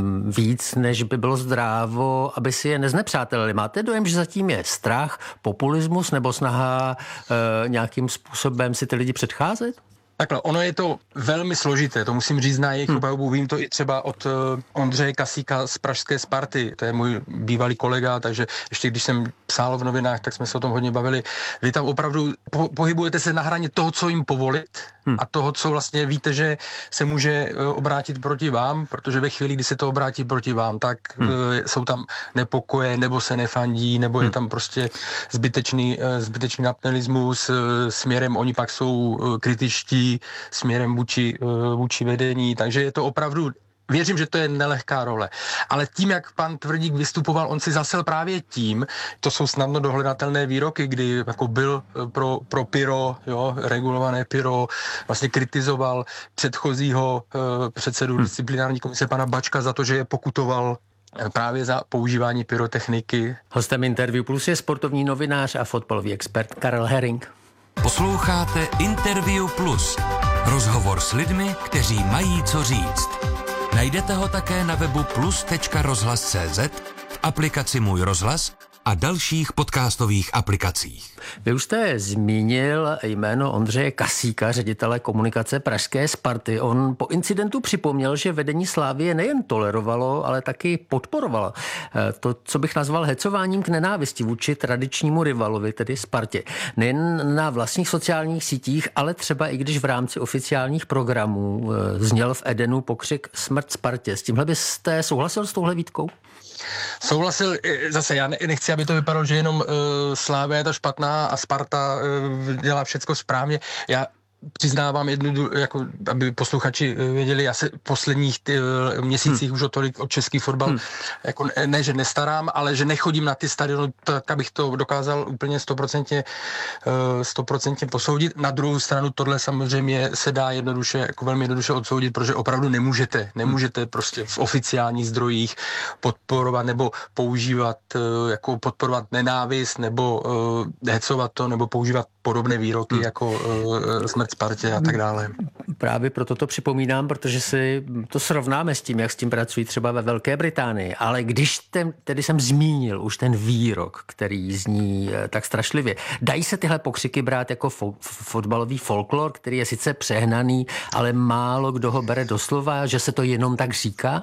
Speaker 18: víc, než by bylo zdrávo, aby si je neznepřátelili. Máte dojem, že zatím je strach, populismus nebo snaha uh, nějakým způsobem si ty lidi předcházet?
Speaker 19: Takhle, ono je to velmi složité, to musím říct na jejich obhajobu, hmm. vím to i třeba od uh, Ondřeje Kasíka z pražské Sparty, to je můj bývalý kolega, takže ještě když jsem psal v novinách, tak jsme se o tom hodně bavili. Vy tam opravdu po- pohybujete se na hraně toho, co jim povolit hmm. a toho, co vlastně víte, že se může uh, obrátit proti vám, protože ve chvíli, kdy se to obrátí proti vám, tak hmm. uh, jsou tam nepokoje, nebo se nefandí, nebo hmm. je tam prostě zbytečný, uh, zbytečný nacionalismus uh, směrem, oni pak jsou uh, kritičtí směrem vůči, vůči vedení, takže je to opravdu, věřím, že to je nelehká role. Ale tím, jak pan Tvrdík vystupoval, on si zasel právě tím, to jsou snadno dohledatelné výroky, kdy jako byl pro, pro pyro, jo, regulované pyro, vlastně kritizoval předchozího uh, předsedu hmm. disciplinární komise pana Bačka za to, že je pokutoval právě za používání pyrotechniky.
Speaker 18: Hostem Interview Plus je sportovní novinář a fotbalový expert Karel Herring.
Speaker 4: Posloucháte Interview Plus. Rozhovor s lidmi, kteří mají co říct. Najdete ho také na webu plus tečka rozhlas tečka cé zet, v aplikaci Můj rozhlas a dalších podcastových aplikacích.
Speaker 18: Vy už jste zmínil jméno Ondřeje Kasíka, ředitele komunikace pražské Sparty. On po incidentu připomněl, že vedení Slavie nejen tolerovalo, ale taky podporovalo to, co bych nazval hecováním k nenávisti vůči tradičnímu rivalovi, tedy Spartě. Nejen na vlastních sociálních sítích, ale třeba i když v rámci oficiálních programů zněl v Edenu pokřik Smrt Spartě. S tímhle byste souhlasil s touhle výtkou?
Speaker 19: Souhlasil, zase já nechci, aby to vypadalo, že jenom uh, Slavia je ta špatná a Sparta uh, dělá všecko správně. Já přiznávám jednu, jako, aby posluchači věděli, já se v posledních ty, uh, měsících hmm. už o tolik o český fotbal, hmm. jako ne, ne, že nestarám, ale že nechodím na ty stadiony, tak abych to dokázal úplně stoprocentně uh, posoudit. Na druhou stranu tohle samozřejmě se dá jednoduše, jako velmi jednoduše odsoudit, protože opravdu nemůžete, nemůžete prostě v oficiálních zdrojích podporovat nebo používat, uh, jako podporovat nenávist, nebo uh, hecovat to, nebo používat podobné výroky hmm. jako uh, Smrt Spartě a tak dále.
Speaker 18: Právě proto to připomínám, protože si to srovnáme s tím, jak s tím pracují třeba ve Velké Británii. Ale když ten, tedy jsem zmínil už ten výrok, který zní tak strašlivě, dají se tyhle pokřiky brát jako fo- fotbalový folklor, který je sice přehnaný, ale málo kdo ho bere doslova, že se to jenom tak říká?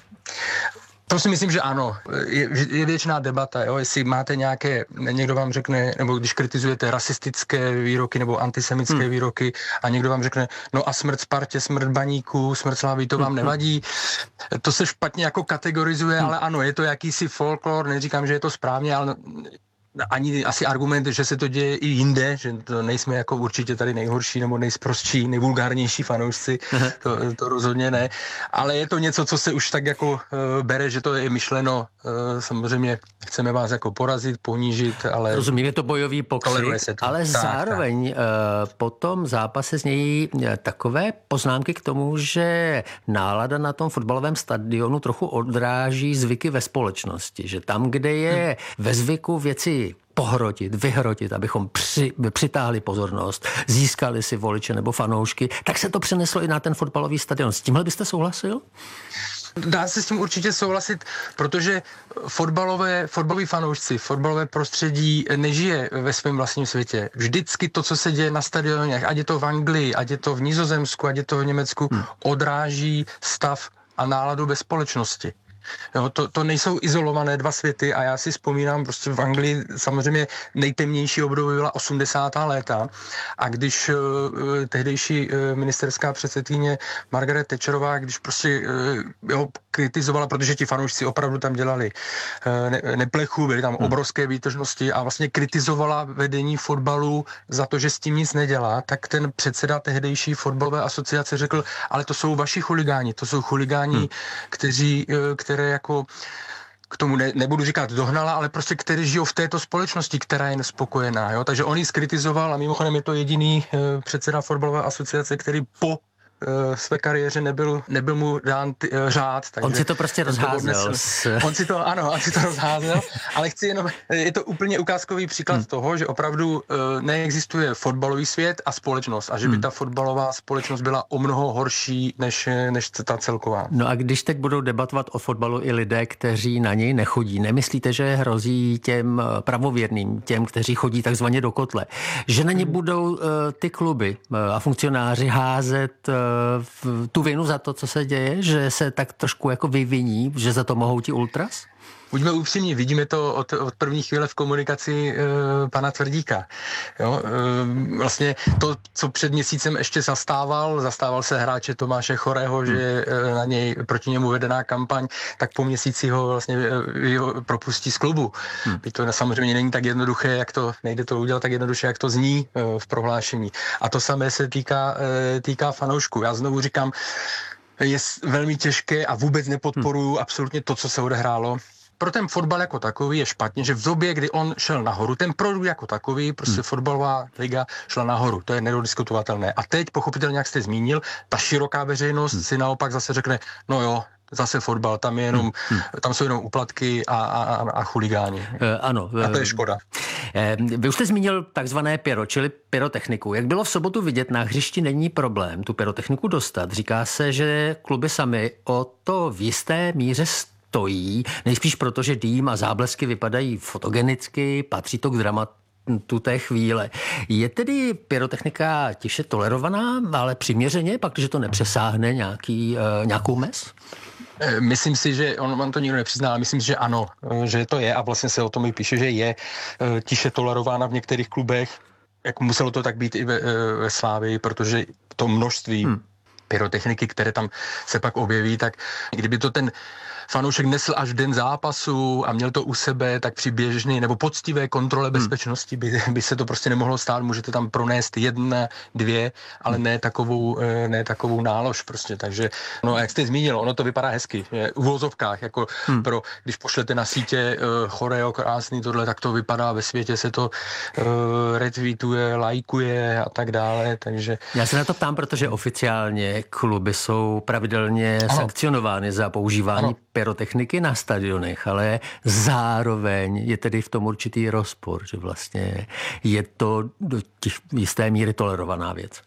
Speaker 19: To si myslím, že ano. Je, je věčná debata, jo? Jestli máte nějaké, někdo vám řekne, nebo když kritizujete rasistické výroky nebo antisemické hmm. výroky a někdo vám řekne, no a smrt Spartě, smrt Baníku, smrt Slávy, to vám nevadí. To se špatně jako kategorizuje, hmm. ale ano, je to jakýsi folklor, neříkám, že je to správně, ale ani asi argument, že se to děje i jinde, že to nejsme jako určitě tady nejhorší nebo nejsprostší, nejvulgárnější fanoušci, to, to rozhodně ne, ale je to něco, co se už tak jako uh, bere, že to je myšleno, uh, samozřejmě chceme vás jako porazit, ponížit, ale...
Speaker 18: Rozumím, je to bojový pokřik, ale tak, zároveň tak. Uh, po tom zápase znějí takové poznámky k tomu, že nálada na tom fotbalovém stadionu trochu odráží zvyky ve společnosti, že tam, kde je hmm. ve zvyku věci pohrotit, vyhrotit, abychom při, přitáhli pozornost, získali si voliče nebo fanoušky, tak se to přeneslo i na ten fotbalový stadion. S tímhle byste souhlasil?
Speaker 19: Dá se s tím určitě souhlasit, protože fotbalové, fotbaloví fanoušci, fotbalové prostředí nežije ve svém vlastním světě. Vždycky to, co se děje na stadionech, ať je to v Anglii, ať je to v Nizozemsku, ať je to v Německu, hmm. odráží stav a náladu ve společnosti. Jo, to, to nejsou izolované dva světy a já si vzpomínám, prostě v Anglii samozřejmě nejtemnější období byla osmdesátá léta a když uh, tehdejší uh, ministerská předsedkyně Margaret Thatcherová, když prostě uh, jo, kritizovala, protože ti fanoušci opravdu tam dělali uh, ne, neplechu, byly tam obrovské výtržnosti a vlastně kritizovala vedení fotbalu za to, že s tím nic nedělá, tak ten předseda tehdejší fotbalové asociace řekl, ale to jsou vaši chuligáni, to jsou chuligáni, hmm. kteří, které jako k tomu ne, nebudu říkat dohnala, ale prostě kteří žijou v této společnosti, která je nespokojená. Jo? Takže on ji skritizoval a mimochodem je to jediný e, předseda fotbalové asociace, který po e, své kariéře nebyl, nebyl mu dán ty, e, řád. Takže
Speaker 18: on si to prostě rozházel.
Speaker 19: S... On si to, ano, on si to rozházel, ale chci jenom, je to úplně ukázkový příklad hmm. toho, že opravdu e, neexistuje fotbalový svět a společnost a že by ta fotbalová společnost byla o mnoho horší než, než ta celková.
Speaker 18: No a když teď budou debatovat o fotbalu i lidé, kteří na něj nechodí, nemyslíte, že hrozí těm pravověrným, těm, kteří chodí takzvaně do kotle, že na ně budou uh, ty kluby uh, a funkcionáři házet uh, tu vinu za to, co se děje, že se tak trošku jako vyviní, že za to mohou ti ultras?
Speaker 19: Buďme upřímní, vidíme to od, od první chvíle v komunikaci e, pana Tvrdíka. Jo? E, vlastně to, co před měsícem ještě zastával, zastával se hráče Tomáše Chorého, hmm. že e, na něj proti němu vedená kampaň, tak po měsíci ho vlastně e, ho propustí z klubu. Hmm. Byť to samozřejmě není tak jednoduché, jak to, nejde to udělat tak jednoduše, jak to zní e, v prohlášení. A to samé se týká, e, týká fanoušků. Já znovu říkám, je velmi těžké a vůbec nepodporuji hmm. absolutně to, co se odehrálo. Pro ten fotbal jako takový je špatně, že v době, kdy on šel nahoru, ten produkt jako takový, prostě hmm. fotbalová liga šla nahoru, to je nediskutovatelné. A teď, pochopitelně, jak jste zmínil, ta široká veřejnost hmm. si naopak zase řekne, no jo, zase fotbal, tam je jenom, hmm. tam jsou jenom úplatky a, a, a chuligáni.
Speaker 18: E, ano.
Speaker 19: A to je škoda.
Speaker 18: E, vy už jste zmínil takzvané pyro, čili pyrotechniku. Jak bylo v sobotu vidět, na hřišti není problém tu pyrotechniku dostat. Říká se, že kluby sami o to v jisté míře stojí, nejspíš proto, že dým a záblesky vypadají fotogenicky, patří to k dramatu té chvíle. Je tedy pyrotechnika tiše tolerovaná, ale přiměřeně, pak, že to nepřesáhne nějaký, uh, nějakou mez?
Speaker 19: Myslím si, že on, on to nikdo nepřizná, ale myslím si, že ano, že to je a vlastně se o tom i píše, že je tiše tolerována v některých klubech. Jak muselo to tak být i ve, ve Slávii, protože to množství hmm. pyrotechniky, které tam se pak objeví, tak kdyby to ten fanoušek nesl až den zápasu a měl to u sebe, tak při běžné nebo poctivé kontrole bezpečnosti by, by se to prostě nemohlo stát. Můžete tam pronést jedna, dvě, ale ne takovou, ne takovou nálož prostě. Takže, no jak jste zmínil, ono to vypadá hezky. V uvozovkách, jako hmm. pro, když pošlete na sítě uh, choreo, krásný tohle, tak to vypadá, ve světě se to uh, retweetuje, lajkuje a tak dále, takže...
Speaker 18: Já se na to ptám, protože oficiálně kluby jsou pravidelně ano. sankcionovány za používání ano. pyrotechniky na stadionech, ale zároveň je tedy v tom určitý rozpor, že vlastně je to do těch jisté míry tolerovaná věc.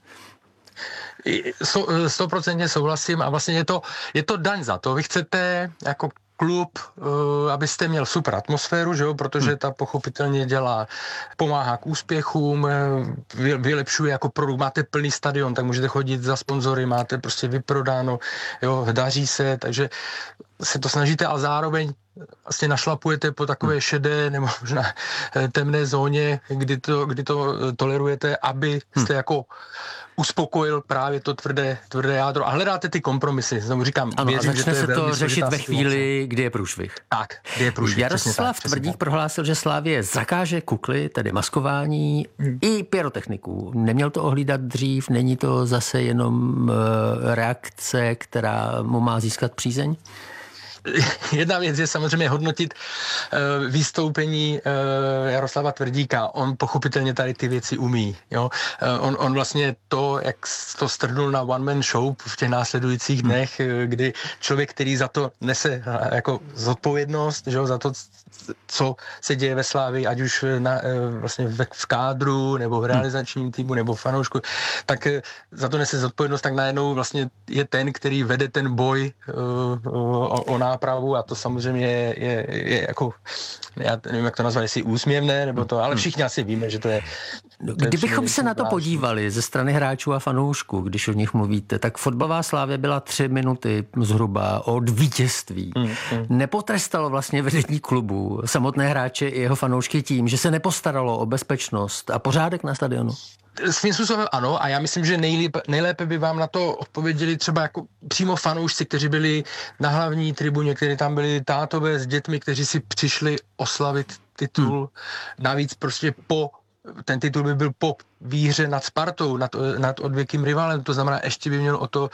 Speaker 19: Stoprocentně souhlasím a vlastně je to, je to daň za to. Vy chcete jako klub, uh, abyste měl super atmosféru, že jo, protože ta pochopitelně dělá, pomáhá k úspěchům, vy, vylepšuje jako produkt, máte plný stadion, tak můžete chodit za sponzory, máte prostě vyprodáno, jo, daří se, takže se to snažíte, ale zároveň vlastně našlapujete po takové šedé nebo možná temné zóně, kdy to, kdy to tolerujete, aby jste jako uspokojil právě to tvrdé, tvrdé jádro a hledáte ty kompromisy. Znovu říkám,
Speaker 18: ano, věřím,
Speaker 19: a začne
Speaker 18: že to se to řešit ve chvíli, kdy je průšvih.
Speaker 19: Tak, kdy je průšvih.
Speaker 18: Jaroslav Tvrdík prohlásil, že Slavie zakáže kukly, tedy maskování, hmm. i pyrotechniku. Neměl to ohlídat dřív, není to zase jenom uh, reakce, která mu má získat přízeň?
Speaker 19: Jedna věc je samozřejmě hodnotit uh, vystoupení uh, Jaroslava Tvrdíka. On pochopitelně tady ty věci umí. Jo? Uh, on, on vlastně to, jak to strhnul na one man show v těch následujících dnech, hmm. kdy člověk, který za to nese uh, jako zodpovědnost, že jo, za to, co se děje ve Slávii, ať už na, uh, vlastně v, v kádru, nebo v realizačním týmu, nebo v fanoušku, tak uh, za to nese zodpovědnost, tak najednou vlastně je ten, který vede ten boj uh, o, o nápravu a to samozřejmě je, je, je jako, já nevím, jak to nazvat, jestli úsměvné, nebo to, ale všichni asi víme, že to je... To
Speaker 18: Kdybychom se na to podívali ze strany hráčů a fanoušků, když o nich mluvíte, tak fotbalová Slavia byla tři minuty zhruba od vítězství. Hmm, hmm. Nepotrestalo vlastně vedení klubu samotné hráče i jeho fanoušky tím, že se nepostaralo o bezpečnost a pořádek na stadionu?
Speaker 19: Svým způsobem ano a já myslím, že nejlépe, nejlépe by vám na to odpověděli třeba jako přímo fanoušci, kteří byli na hlavní tribuně, kteří tam byli tátové s dětmi, kteří si přišli oslavit titul. Hmm. Navíc prostě po ten titul by byl po výhře nad Spartou, nad, nad odvěkým rivalem, to znamená, ještě by měl o to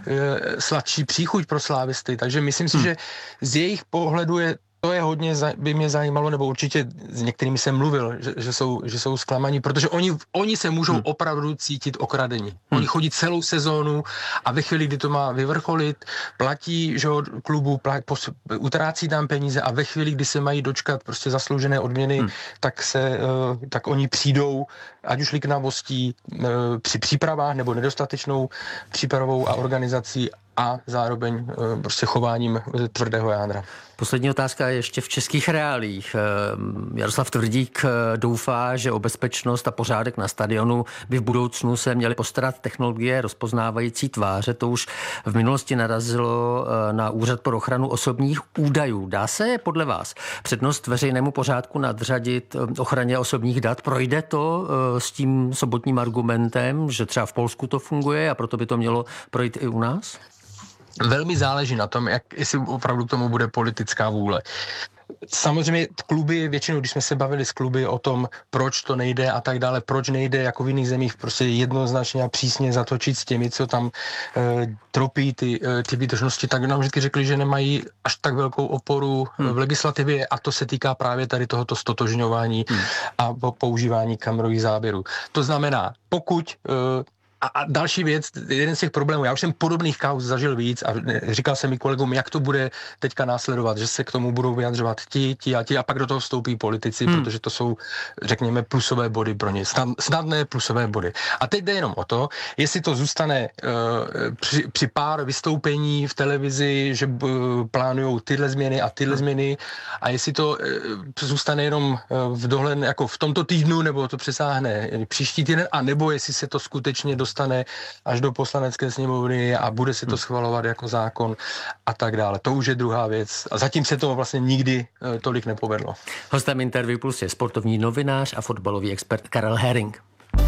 Speaker 19: e, sladší příchuť pro slávisty, takže myslím si, hmm. že z jejich pohledu je to je hodně, by mě zajímalo, nebo určitě s některými jsem mluvil, že, že, jsou, že jsou zklamaní, protože oni, oni se můžou hmm. opravdu cítit okradení. Hmm. Oni chodí celou sezónu a ve chvíli, kdy to má vyvrcholit, platí, že od klubu, platí, pos, utrácí tam peníze a ve chvíli, kdy se mají dočkat prostě zasloužené odměny, hmm. tak se, tak oni přijdou, ať už liknavostí při přípravách nebo nedostatečnou přípravou a organizací a zároveň prostě chováním tvrdého jádra.
Speaker 18: Poslední otázka je ještě v českých reálích. Jaroslav Tvrdík doufá, že o bezpečnost a pořádek na stadionu by v budoucnu se měly postarat technologie rozpoznávající tváře. To už v minulosti narazilo na Úřad pro ochranu osobních údajů. Dá se podle vás přednost veřejnému pořádku nadřadit ochraně osobních dat? Projde to s tím sobotním argumentem, že třeba v Polsku to funguje a proto by to mělo projít i u nás?
Speaker 19: Velmi záleží na tom, jak, jestli opravdu k tomu bude politická vůle. Samozřejmě kluby, většinou, když jsme se bavili s kluby o tom, proč to nejde a tak dále, proč nejde jako v jiných zemích prostě jednoznačně a přísně zatočit s těmi, co tam e, tropí ty, e, ty výtržnosti, tak nám vždycky řekli, že nemají až tak velkou oporu hmm. v legislativě a to se týká právě tady tohoto stotožňování hmm. a používání kamerových záběrů. To znamená, pokud e, A, a další věc, jeden z těch problémů, já už jsem podobných kauz zažil víc a říkal jsem mi kolegům, jak to bude teďka následovat, že se k tomu budou vyjadřovat ti, ti a ti a pak do toho vstoupí politici, hmm. protože to jsou, řekněme, plusové body pro ně, snad, snadné plusové body. A teď jde jenom o to, jestli to zůstane uh, při, při pár vystoupení v televizi, že uh, plánujou tyhle změny a tyhle hmm. změny a jestli to uh, zůstane jenom uh, v dohledne, jako v tomto týdnu, nebo to přesáhne příští týden, a nebo jestli se to skutečně dostane až do poslanecké sněmovny a bude se to schvalovat jako zákon a tak dále. To už je druhá věc. A zatím se to vlastně nikdy tolik nepovedlo.
Speaker 18: Hostem Interview Plus je sportovní novinář a fotbalový expert Karel Herring.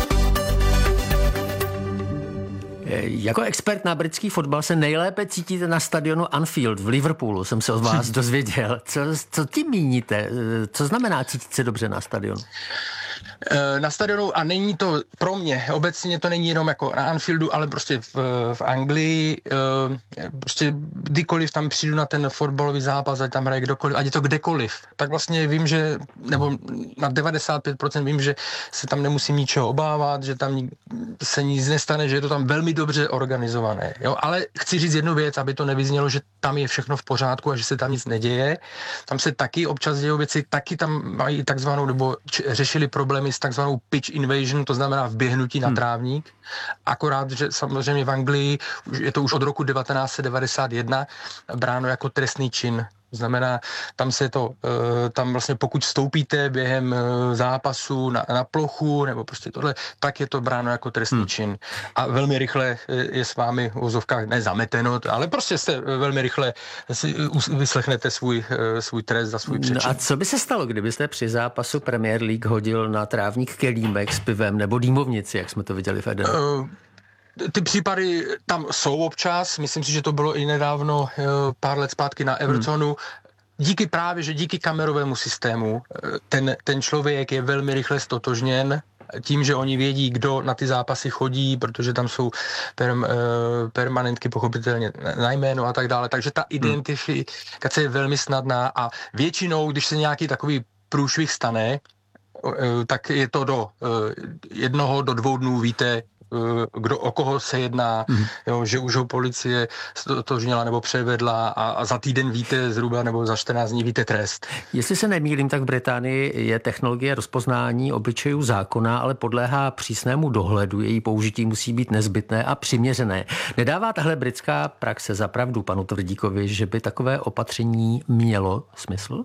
Speaker 18: Jako expert na britský fotbal se nejlépe cítíte na stadionu Anfield v Liverpoolu, jsem se od vás dozvěděl. Co, co tím míníte? Co znamená cítit se dobře na stadionu?
Speaker 19: Na stadionu, a není to pro mě, obecně to není jenom jako na Anfieldu, ale prostě v, v Anglii, prostě kdykoliv tam přijdu na ten fotbalový zápas, ať tam hraje kdokoliv, ať je to kdekoliv, tak vlastně vím, že, nebo na devadesát pět procent vím, že se tam nemusím ničeho obávat, že tam se nic nestane, že je to tam velmi dobře organizované. Jo? Ale chci říct jednu věc, aby to nevyznělo, že tam je všechno v pořádku a že se tam nic neděje. Tam se taky občas dějou věci, taky tam mají takzvanou, nebo č- řešili problémy s takzvanou pitch invasion, to znamená vběhnutí na hmm. trávník. Akorát, že samozřejmě v Anglii je to už od roku devatenáct set devadesát jedna bráno jako trestný čin. To znamená, tam se to, tam vlastně pokud vstoupíte během zápasu na, na plochu nebo prostě tohle, tak je to bráno jako trestný hmm. čin. A velmi rychle je s vámi v uvozovkách nezameteno, ale prostě jste velmi rychle si vyslechnete svůj, svůj trest za svůj přečin.
Speaker 18: No a co by se stalo, kdybyste při zápasu Premier League hodil na trávník kelímek s pivem nebo dýmovnici, jak jsme to viděli v Edenu? Uh,
Speaker 19: Ty případy tam jsou občas, myslím si, že to bylo i nedávno, pár let zpátky na Evertonu. Hmm. Díky právě, že díky kamerovému systému ten, ten člověk je velmi rychle stotožněn tím, že oni vědí, kdo na ty zápasy chodí, protože tam jsou perm, permanentky pochopitelně na jméno a tak dále. Takže ta identifikace je velmi snadná a většinou, když se nějaký takový průšvih stane, tak je to do jednoho, do dvou dnů víte, kdo, o koho se jedná, mm. jo, že už ho policie stotožnila nebo převedla a, a za týden víte zhruba nebo za čtrnáct dní víte trest.
Speaker 18: Jestli se nemýlím, tak v Británii je technologie rozpoznání obličejů zákona, ale podléhá přísnému dohledu. Její použití musí být nezbytné a přiměřené. Nedává tahle britská praxe za pravdu panu Tvrdíkovi, že by takové opatření mělo smysl?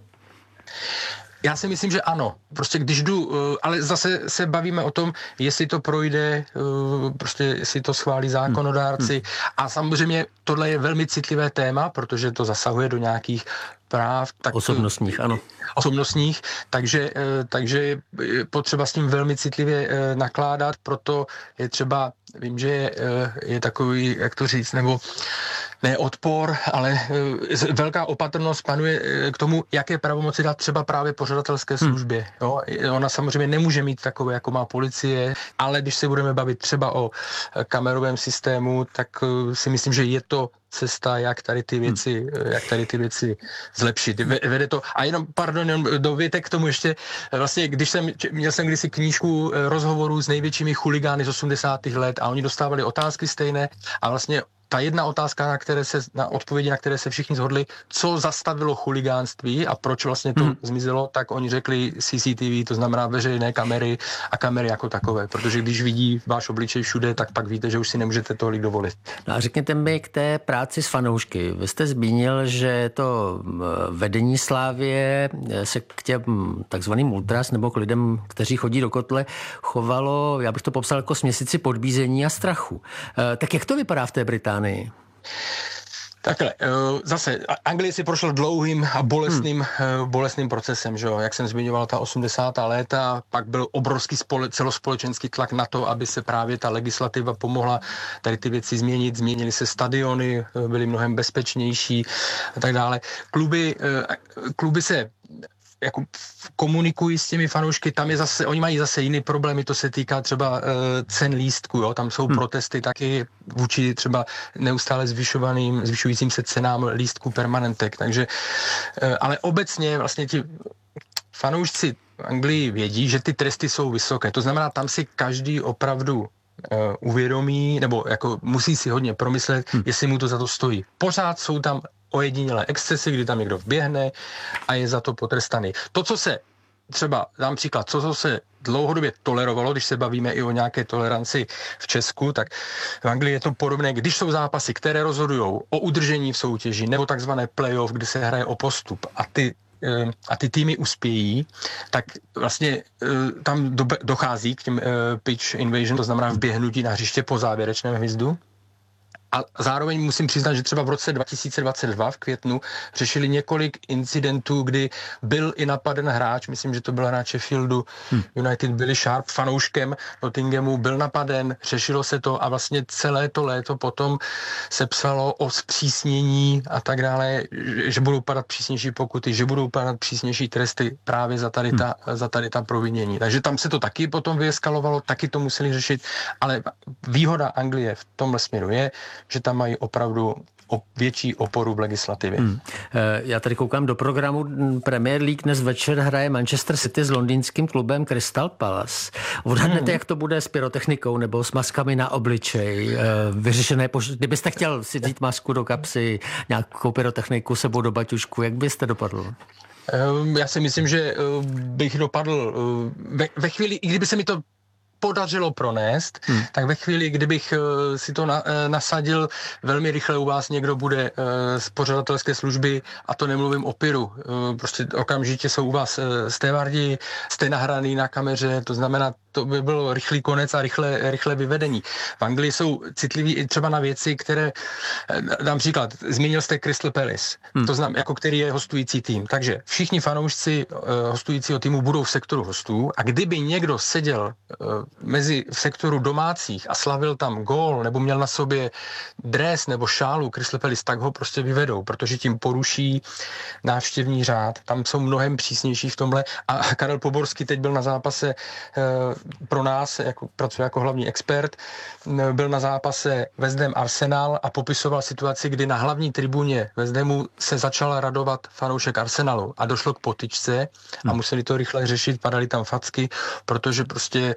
Speaker 19: Já si myslím, že ano. Prostě když jdu, ale zase se bavíme o tom, jestli to projde, prostě jestli to schválí zákonodárci. Hmm. A samozřejmě tohle je velmi citlivé téma, protože to zasahuje do nějakých práv. Tak,
Speaker 18: osobnostních, ano.
Speaker 19: Osobnostních, takže, takže je potřeba s tím velmi citlivě nakládat, proto je třeba, vím, že je, je takový, jak to říct, nebo ne odpor, ale velká opatrnost panuje k tomu, jaké pravomoci dát třeba právě pořadatelské službě. Jo? Ona samozřejmě nemůže mít takové, jako má policie, ale když se budeme bavit třeba o kamerovém systému, tak si myslím, že je to cesta, jak tady ty věci, hmm. jak tady ty věci zlepšit. Vede to, a jenom, pardon, dovětek k tomu ještě, vlastně, když jsem, měl jsem kdysi knížku rozhovorů s největšími chuligány z osmdesátých let a oni dostávali otázky stejné a vlastně ta jedna otázka, na které se, na odpovědi, na které se všichni shodli, co zastavilo chuligánství a proč vlastně to hmm. zmizelo, tak oni řekli C C T V, to znamená veřejné kamery a kamery jako takové, protože když vidí váš obličej všude, tak pak víte, že už si nemůžete tolik dovolit.
Speaker 18: No a řekněte mi k té práci s fanoušky. Vy jste zmínil, že to vedení Slávie se k těm takzvaným ultras nebo k lidem, kteří chodí do kotle, chovalo, já bych to popsal jako směsici podbízení a strachu. Tak jak to vypadá v té Británii?
Speaker 19: Takhle, zase, Anglie si prošla dlouhým a bolestným, hmm. bolestným procesem, že jo? Jak jsem zmiňoval, ta osmdesátá léta, pak byl obrovský spole, celospolečenský tlak na to, aby se právě ta legislativa pomohla tady ty věci změnit, změnily se stadiony, byly mnohem bezpečnější a tak dále. Kluby, kluby se jako komunikují s těmi fanoušky, tam je zase, oni mají zase jiný problémy, to se týká třeba uh, cen lístků, jo, tam jsou hmm. protesty taky vůči třeba neustále zvyšovaným, zvyšujícím se cenám lístků permanentek, takže, uh, ale obecně vlastně ti fanoušci v Anglii vědí, že ty tresty jsou vysoké, to znamená, tam si každý opravdu uh, uvědomí, nebo jako musí si hodně promyslet, hmm. jestli mu to za to stojí. Pořád jsou tam ojedinělé excesy, kdy tam někdo vběhne a je za to potrestaný. To, co se třeba, dám příklad, co, co se dlouhodobě tolerovalo, když se bavíme i o nějaké toleranci v Česku, tak v Anglii je to podobné, když jsou zápasy, které rozhodují o udržení v soutěži nebo takzvané playoff, kde se hraje o postup a ty a ty týmy uspějí, tak vlastně tam dochází k těm pitch invasion, to znamená vběhnutí na hřiště po závěrečném hvizdu. A zároveň musím přiznat, že třeba v roce dva tisíce dvacet dva v květnu řešili několik incidentů, kdy byl i napaden hráč, myslím, že to byl hráč Sheffieldu hmm. United, Billy Sharp, fanouškem Nottinghamu, byl napaden, řešilo se to a vlastně celé to léto potom se psalo o zpřísnění a tak dále, že budou padat přísnější pokuty, že budou padat přísnější tresty právě za tady ta, hmm. za tady ta provinění. Takže tam se to taky potom vyeskalovalo, taky to museli řešit, ale výhoda Anglie v tomhle směru je, že tam mají opravdu větší oporu v legislativě. Hmm.
Speaker 18: Já tady koukám do programu Premier League. Dnes večer hraje Manchester City s londýnským klubem Crystal Palace. Odhadnete, hmm. jak to bude s pyrotechnikou nebo s maskami na obličej? Vyřešené, pož- kdybyste chtěl si vzít masku do kapsy, nějakou pyrotechniku sebou do baťušku, jak byste dopadl?
Speaker 19: Já si myslím, že bych dopadl ve, ve chvíli, i kdyby se mi to podařilo pronést, hmm. tak ve chvíli, kdybych uh, si to na, uh, nasadil, velmi rychle u vás někdo bude uh, z pořadatelské služby, a to nemluvím o pyru. Uh, prostě okamžitě jsou u vás uh, stévardi, jste nahraný na kameře, to znamená, to by byl rychlý konec a rychle, rychle vyvedení. V Anglii jsou citliví i třeba na věci, které, dám příklad, zmínil jste Crystal Palace, hmm. to znamená, jako který je hostující tým. Takže všichni fanoušci uh, hostujícího týmu budou v sektoru hostů a kdyby někdo seděl uh, mezi v sektoru domácích a slavil tam gól nebo měl na sobě dres nebo šálu Crystal Palace, tak ho prostě vyvedou, protože tím poruší návštěvní řád. Tam jsou mnohem přísnější v tomhle a Karel Poborský teď byl na zápase uh, pro nás, jako, pracuje jako hlavní expert, byl na zápase West Ham Arsenal a popisoval situaci, kdy na hlavní tribuně West Hamu se začal radovat fanoušek Arsenalu a došlo k potyčce a museli to rychle řešit, padaly tam facky, protože prostě to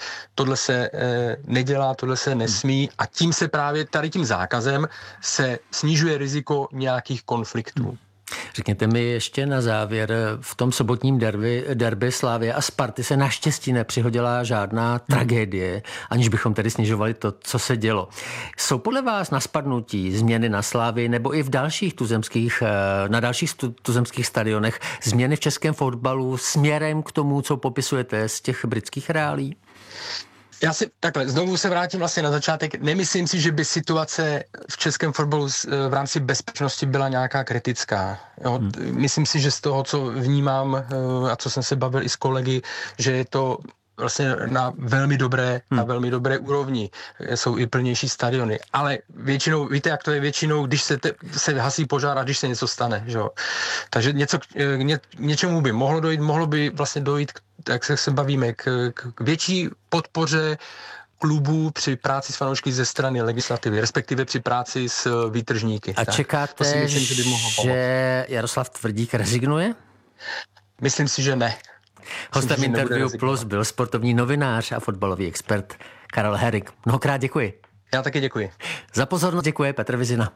Speaker 19: tohle se e, nedělá, tohle se nesmí a tím se právě tady tím zákazem se snižuje riziko nějakých konfliktů.
Speaker 18: Řekněte mi ještě na závěr, v tom sobotním derby, derby Slavie a Sparty se naštěstí nepřihodila žádná tragédie, aniž bychom tedy snižovali to, co se dělo. Jsou podle vás na spadnutí změny na Slavii nebo i v dalších tuzemských, na dalších tuzemských stadionech změny v českém fotbalu směrem k tomu, co popisujete z těch britských reálí?
Speaker 19: Já si takhle, znovu se vrátím vlastně na začátek. Nemyslím si, že by situace v českém fotbalu v rámci bezpečnosti byla nějaká kritická. Jo? Hmm. Myslím si, že z toho, co vnímám a co jsem se bavil i s kolegy, že je to vlastně na velmi dobré, hmm. na velmi dobré úrovni. Jsou i plnější stadiony. Ale většinou, víte, jak to je většinou, když se, te, se hasí požár a když se něco stane. Že? Takže něco, ně, něčemu by mohlo dojít, mohlo by vlastně dojít, jak se, se bavíme, k, k větší podpoře klubů při práci s fanoušky ze strany legislativy, respektive při práci s výtržníky.
Speaker 18: A tak. Čekáte, to si myslím, že, by mohlo že Jaroslav Tvrdík rezignuje?
Speaker 19: Myslím si, že ne.
Speaker 18: Hostem Interview Plus byl sportovní novinář a fotbalový expert Karel Herring. Mnohokrát děkuji.
Speaker 19: Já taky děkuji.
Speaker 18: Za pozornost děkuje Petr Vizina.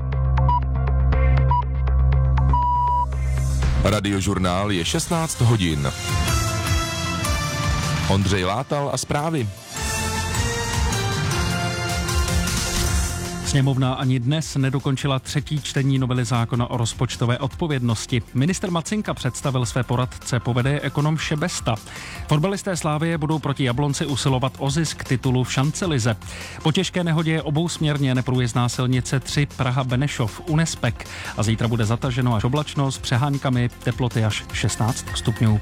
Speaker 20: Radiožurnál je šestnáct hodin. Ondřej Látal a zprávy.
Speaker 15: Sněmovna ani dnes nedokončila třetí čtení novely zákona o rozpočtové odpovědnosti. Ministr Macinka představil své poradce, povede ekonom Šebesta. Fotbalisté Slavie budou proti Jablonci usilovat o zisk titulu v šancelize. Po těžké nehodě je obousměrně neprůjezdná silnice tři Praha-Benešov u Nespek a zítra bude zataženo až oblačno s přeháňkami, teploty až šestnáct stupňů.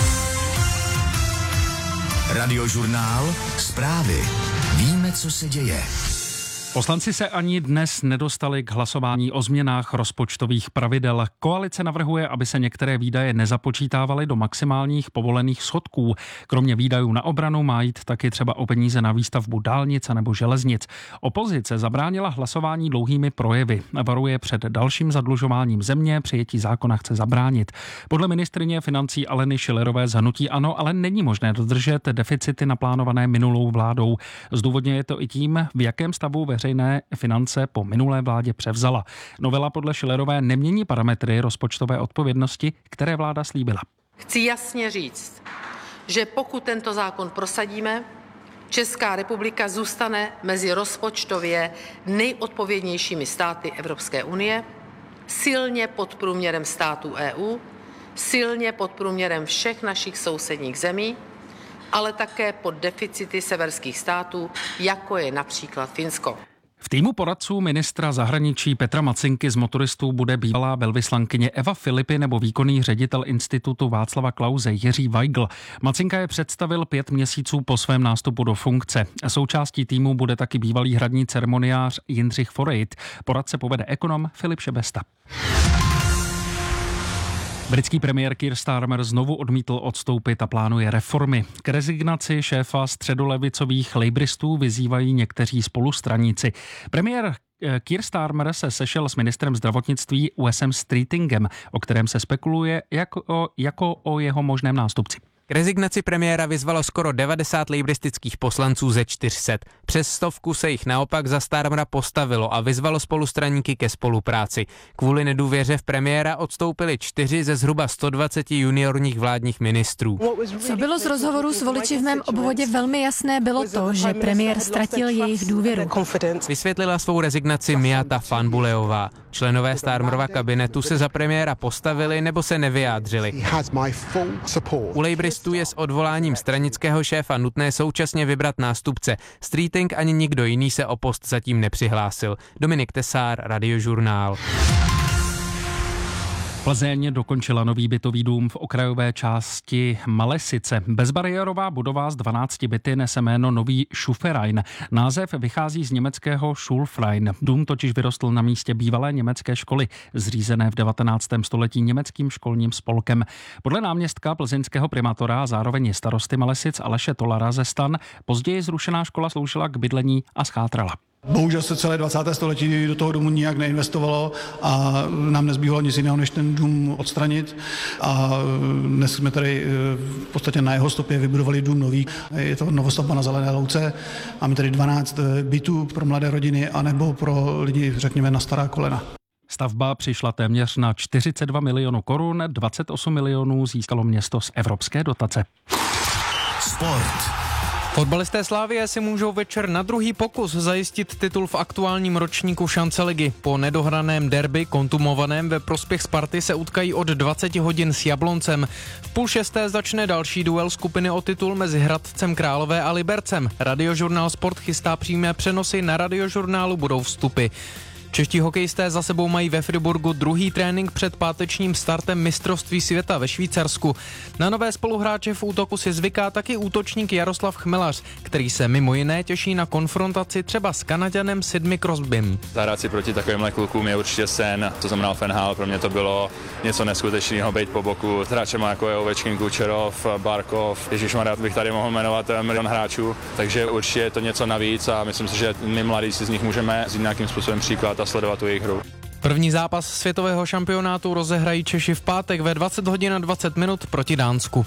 Speaker 16: Radiožurnál, zprávy. Víme, co se děje.
Speaker 15: Poslanci se ani dnes nedostali k hlasování o změnách rozpočtových pravidel. Koalice navrhuje, aby se některé výdaje nezapočítávaly do maximálních povolených schodků. Kromě výdajů na obranu má jít taky třeba o peníze na výstavbu dálnic nebo železnic. Opozice zabránila hlasování dlouhými projevy. Varuje před dalším zadlužováním země, přijetí zákona chce zabránit. Podle ministryně financí Aleny Schillerové z hnutí ANO ale není možné dodržet deficity naplánované minulou vládou. Zdůvodně je to i tím, v jakém stavu ve veřejné finance po minulé vládě převzala. Novela podle Schillerové nemění parametry rozpočtové odpovědnosti, které vláda slíbila.
Speaker 21: Chci jasně říct, že pokud tento zákon prosadíme, Česká republika zůstane mezi rozpočtově nejodpovědnějšími státy Evropské unie, silně pod průměrem států E U, silně pod průměrem všech našich sousedních zemí, ale také pod deficity severských států, jako je například Finsko.
Speaker 15: V týmu poradců ministra zahraničí Petra Macinky z motoristů bude bývalá velvyslankyně Eva Filipy nebo výkonný ředitel institutu Václava Klause Jiří Weigl. Macinka je představil pět měsíců po svém nástupu do funkce. Součástí týmu bude taky bývalý hradní ceremoniář Jindřich Forejt. Poradce povede ekonom Filip Šebesta. Britský premiér Keir Starmer znovu odmítl odstoupit a plánuje reformy. K rezignaci šéfa středolevicových labouristů vyzývají někteří spolustraníci. Premiér Keir Starmer se sešel s ministrem zdravotnictví Wesem Streetingem, o kterém se spekuluje jako, jako o jeho možném nástupci.
Speaker 22: K rezignaci premiéra vyzvalo skoro devadesát lejbristických poslanců ze čtyř set. Přes stovku se jich naopak za Starmera postavilo a vyzvalo spolustraníky ke spolupráci. Kvůli nedůvěře v premiéra odstoupili čtyři ze zhruba sto dvacet juniorních vládních ministrů.
Speaker 23: Co bylo z rozhovoru s voliči v mém obvodě velmi jasné, bylo to, že premiér ztratil jejich důvěru.
Speaker 22: Vysvětlila svou rezignaci Miata Fanbuleová. Členové Starmerova kabinetu se za premiéra postavili nebo se nevyjádřili. U lejbristů je s odvoláním stranického šéfa nutné současně vybrat nástupce. Streeting ani nikdo jiný se o post zatím nepřihlásil. Dominik Tesár, Radiožurnál.
Speaker 15: Plzeň dokončila nový bytový dům v okrajové části Malesice. Bezbariérová budova z dvanácti byty nese jméno Nový Schuferain. Název vychází z německého Schulfrein. Dům totiž vyrostl na místě bývalé německé školy, zřízené v devatenáctém století německým školním spolkem. Podle náměstka plzeňského primátora a zároveň i starosty Malesic Aleše Tolara ze Stan později zrušená škola sloužila k bydlení a schátrala.
Speaker 1: Bohužel se celé dvacáté století do toho domu nijak neinvestovalo a nám nezbývalo nic jiného, než ten dům odstranit. A dnes jsme tady v podstatě na jeho stopě vybudovali dům nový. Je to novostavba na Zelené louce. Máme tady dvanáct bytů pro mladé rodiny anebo pro lidi, řekněme, na stará kolena.
Speaker 15: Stavba přišla téměř na čtyřicet dva milionů korun, dvacet osm milionů získalo město z evropské dotace.
Speaker 16: Sport.
Speaker 22: Fotbalisté Slavie si můžou večer na druhý pokus zajistit titul v aktuálním ročníku šance ligy. Po nedohraném derby, kontumovaném ve prospěch Sparty, se utkají od dvacet hodin s Jabloncem. V půl šesté začne další duel skupiny o titul mezi Hradcem Králové a Libercem. Radiožurnál Sport chystá přímé přenosy, na Radiožurnálu budou vstupy. Čeští hokejisté za sebou mají ve Friburgu druhý trénink před pátečním startem mistrovství světa ve Švýcarsku. Na nové spoluhráče v útoku si zvyká taky útočník Jaroslav Chmelař, který se mimo jiné těší na konfrontaci třeba s Kanaďanem Sidney Crosbym.
Speaker 3: Zahrát si proti takovýmhle klukům je určitě sen. To znamená Fenhal, pro mě to bylo něco neskutečného, být po boku. Hráčema jako je Ovečkin, Kučerov, Barkov, ježišmarja, bych tady mohl jmenovat milion hráčů, takže určitě je to něco navíc a myslím si, že my mladí si z nich můžeme vzít nějakým způsobem příklad a sledovat tu jejich hru.
Speaker 22: První zápas světového šampionátu rozehrají Češi v pátek ve dvacet hodin a dvacet minut proti Dánsku.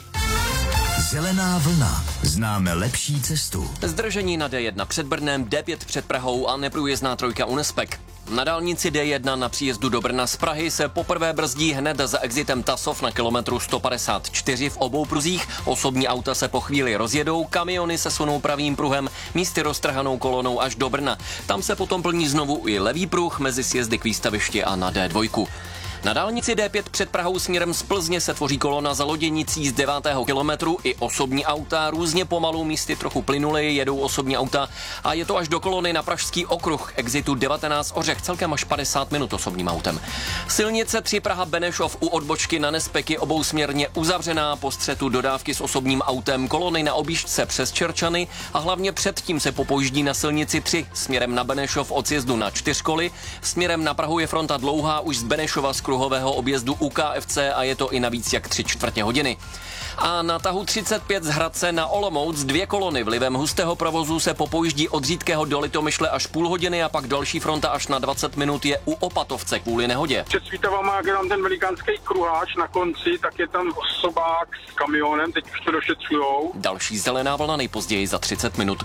Speaker 16: Zelená vlna. Známe lepší cestu.
Speaker 17: Zdržení na D jedna před Brnem, D pět před Prahou a neprůjezdná trojka u Nespek. Na dálnici D jedna na příjezdu do Brna z Prahy se poprvé brzdí hned za exitem Tasov na kilometru sto padesát čtyři v obou pruzích. Osobní auta se po chvíli rozjedou, kamiony se sunou pravým pruhem, místy roztrhanou kolonou až do Brna. Tam se potom plní znovu i levý pruh mezi sjezdy k výstavišti a na D dva. Na dálnici D pět před Prahou směrem z Plzně se tvoří kolona za loděnicí z devátého kilometru. I osobní auta různě pomalu, místy trochu plynuleji jedou osobní auta a je to až do kolony na Pražský okruh exitu devatenáct Ořech, celkem až padesát minut osobním autem. Silnice tři Praha Benešov u odbočky na Nespeky obousměrně uzavřená, po střetu dodávky s osobním autem, kolony na objížďce přes Čerčany a hlavně předtím se popojíždí na silnici tři směrem na Benešov od sjezdu na Čtyřkoly. Směrem na Prahu je fronta dlouhá už z Benešova z kruhového objezdu U K F C a je to i na víc jak tři čtvrtě hodiny. A na tahu třicet pět z Hradce na Olomouc dvě kolony vlivem hustého provozu se popojíždí od Řídkého do Litomyšle až půl hodiny a pak další fronta až na dvacet minut je u Opatovce kvůli nehodě.
Speaker 5: Před Svítavama, jak je tam ten velikánský kruháč na konci, tak je tam osobák s kamionem, teď už to došetřujou.
Speaker 17: Další zelená vlna nejpozději za třicet minut.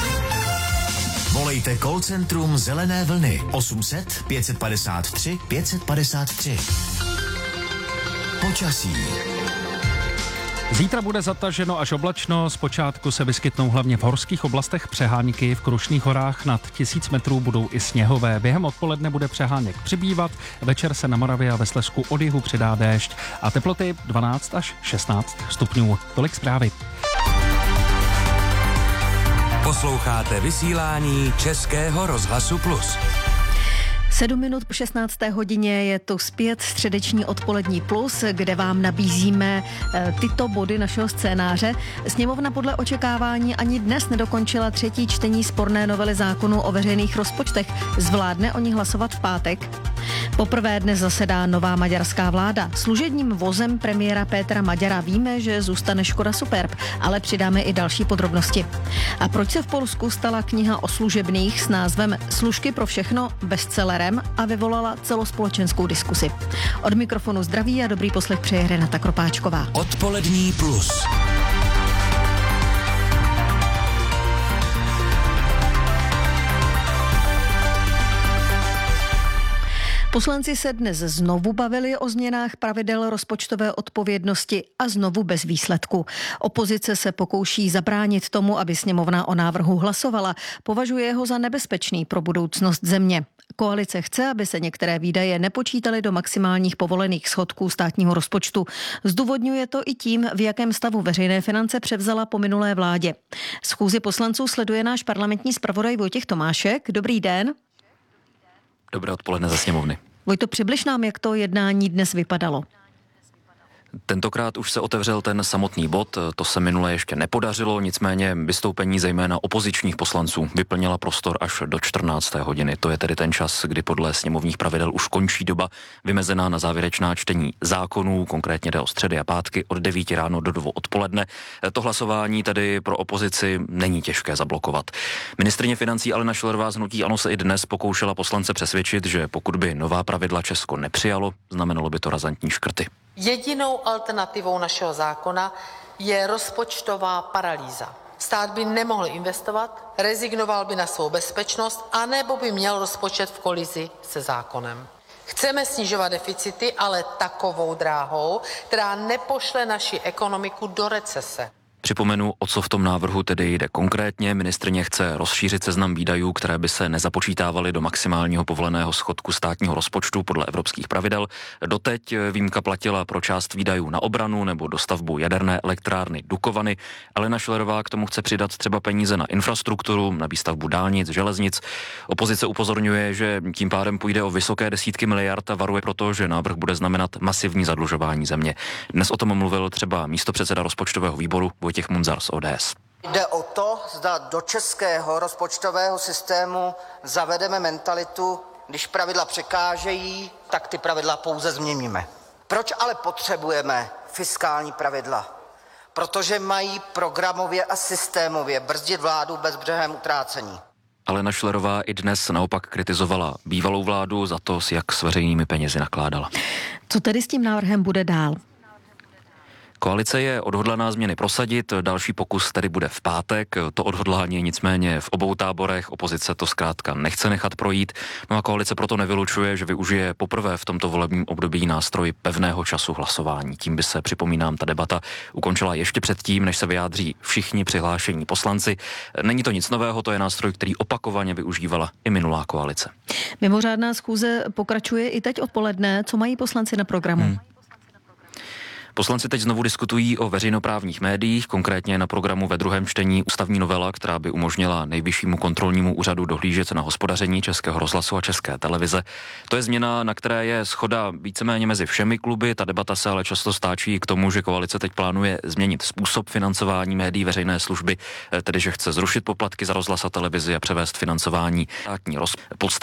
Speaker 16: Volejte call centrum Zelené vlny osm set pět padesát tři pět padesát tři. Počasí.
Speaker 15: Zítra bude zataženo až oblačno, zpočátku se vyskytnou hlavně v horských oblastech přehánky, v Krušných horách nad tisíc metrů budou i sněhové. Během odpoledne bude přeháněk přibývat, večer se na Moravě a ve Slezsku od jihu přidá déšť a teploty dvanáct až šestnáct stupňů. Tolik zprávy.
Speaker 4: Posloucháte vysílání Českého rozhlasu Plus.
Speaker 2: Sedm minut po šestnácté hodině je tu zpět středeční odpolední Plus, kde vám nabízíme e, tyto body našeho scénáře. Sněmovna podle očekávání ani dnes nedokončila třetí čtení sporné novely zákonu o veřejných rozpočtech. Zvládne o ní hlasovat v pátek? Poprvé dnes zasedá nová maďarská vláda. Služebním vozem premiéra Pétra Maďara víme, že zůstane Škoda Superb, ale přidáme i další podrobnosti. A proč se v Polsku stala kniha o služebných s názvem Služky pro všechno bestsellerem a vyvolala celospolečenskou diskusi? Od mikrofonu zdraví a dobrý poslech přeje Renata Kropáčková.
Speaker 4: Odpolední Plus.
Speaker 2: Poslanci se dnes znovu bavili o změnách pravidel rozpočtové odpovědnosti a znovu bez výsledku. Opozice se pokouší zabránit tomu, aby sněmovna o návrhu hlasovala. Považuje ho za nebezpečný pro budoucnost země. Koalice chce, aby se některé výdaje nepočítaly do maximálních povolených schodků státního rozpočtu. Zdůvodňuje to i tím, v jakém stavu veřejné finance převzala po minulé vládě. Schůzi poslanců sleduje náš parlamentní zpravodaj Vojtěch Tomášek. Dobrý den.
Speaker 24: Dobré odpoledne ze sněmovny.
Speaker 2: Vojto, přibliž nám, jak to jednání dnes vypadalo.
Speaker 6: Tentokrát už se otevřel ten samotný bod, to se minule ještě nepodařilo, nicméně vystoupení zejména opozičních poslanců vyplnila prostor až do čtrnácté hodiny. To je tedy ten čas, kdy podle sněmovních pravidel už končí doba vymezená na závěrečná čtení zákonů, konkrétně jde o středy a pátky od devíti ráno do dvou odpoledne. To hlasování tedy pro opozici není těžké zablokovat. Ministryně financí Alena Schillerová z hnutí ANO se i dnes pokoušela poslance přesvědčit, že pokud by nová pravidla Česko nepřijalo, znamenalo by to razantní škrty.
Speaker 21: Jedinou alternativou našeho zákona je rozpočtová paralýza. Stát by nemohl investovat, rezignoval by na svou bezpečnost, anebo by měl rozpočet v kolizi se zákonem. Chceme snižovat deficity, ale takovou dráhou, která nepošle naši ekonomiku do recese.
Speaker 6: Připomenu, o co v tom návrhu tedy jde konkrétně. Ministryně chce rozšířit seznam výdajů, které by se nezapočítávaly do maximálního povoleného schodku státního rozpočtu podle evropských pravidel. Doteď výjimka platila pro část výdajů na obranu nebo dostavbu jaderné elektrárny Dukovany. Alena Schillerová k tomu chce přidat třeba peníze na infrastrukturu, na výstavbu dálnic, železnic. Opozice upozorňuje, že tím pádem půjde o vysoké desítky miliard a varuje proto, že návrh bude znamenat masivní zadlužování země. Dnes o tom mluvil třeba místopředseda rozpočtového výboru Vojtěch Munzar z O D S.
Speaker 7: Jde o to, zda do českého rozpočtového systému zavedeme mentalitu, když pravidla překážejí, tak ty pravidla pouze změníme. Proč ale potřebujeme fiskální pravidla? Protože mají programově a systémově brzdit vládu bezbřehém utrácení.
Speaker 6: Alena Schillerová i dnes naopak kritizovala bývalou vládu za to, jak s veřejnými penězi nakládala.
Speaker 2: Co tedy s tím návrhem bude dál?
Speaker 6: Koalice je odhodlaná změny prosadit, další pokus tedy bude v pátek. To odhodlání je nicméně v obou táborech, opozice to zkrátka nechce nechat projít. No a koalice proto nevylučuje, že využije poprvé v tomto volebním období nástroj pevného času hlasování. Tím by se, připomínám, ta debata ukončila ještě předtím, než se vyjádří všichni přihlášení poslanci. Není to nic nového, to je nástroj, který opakovaně využívala i minulá koalice.
Speaker 2: Mimořádná schůze pokračuje i teď odpoledne. Co mají poslanci na programu? Hmm.
Speaker 6: Poslanci teď znovu diskutují o veřejnoprávních médiích, konkrétně na programu ve druhém čtení ústavní novela, která by umožnila Nejvyššímu kontrolnímu úřadu dohlížet na hospodaření Českého rozhlasu a České televize. To je změna, na které je shoda víceméně mezi všemi kluby. Ta debata se ale často stáčí k tomu, že koalice teď plánuje změnit způsob financování médií veřejné služby, tedy že chce zrušit poplatky za rozhlas a televizi a převést financování státní roz.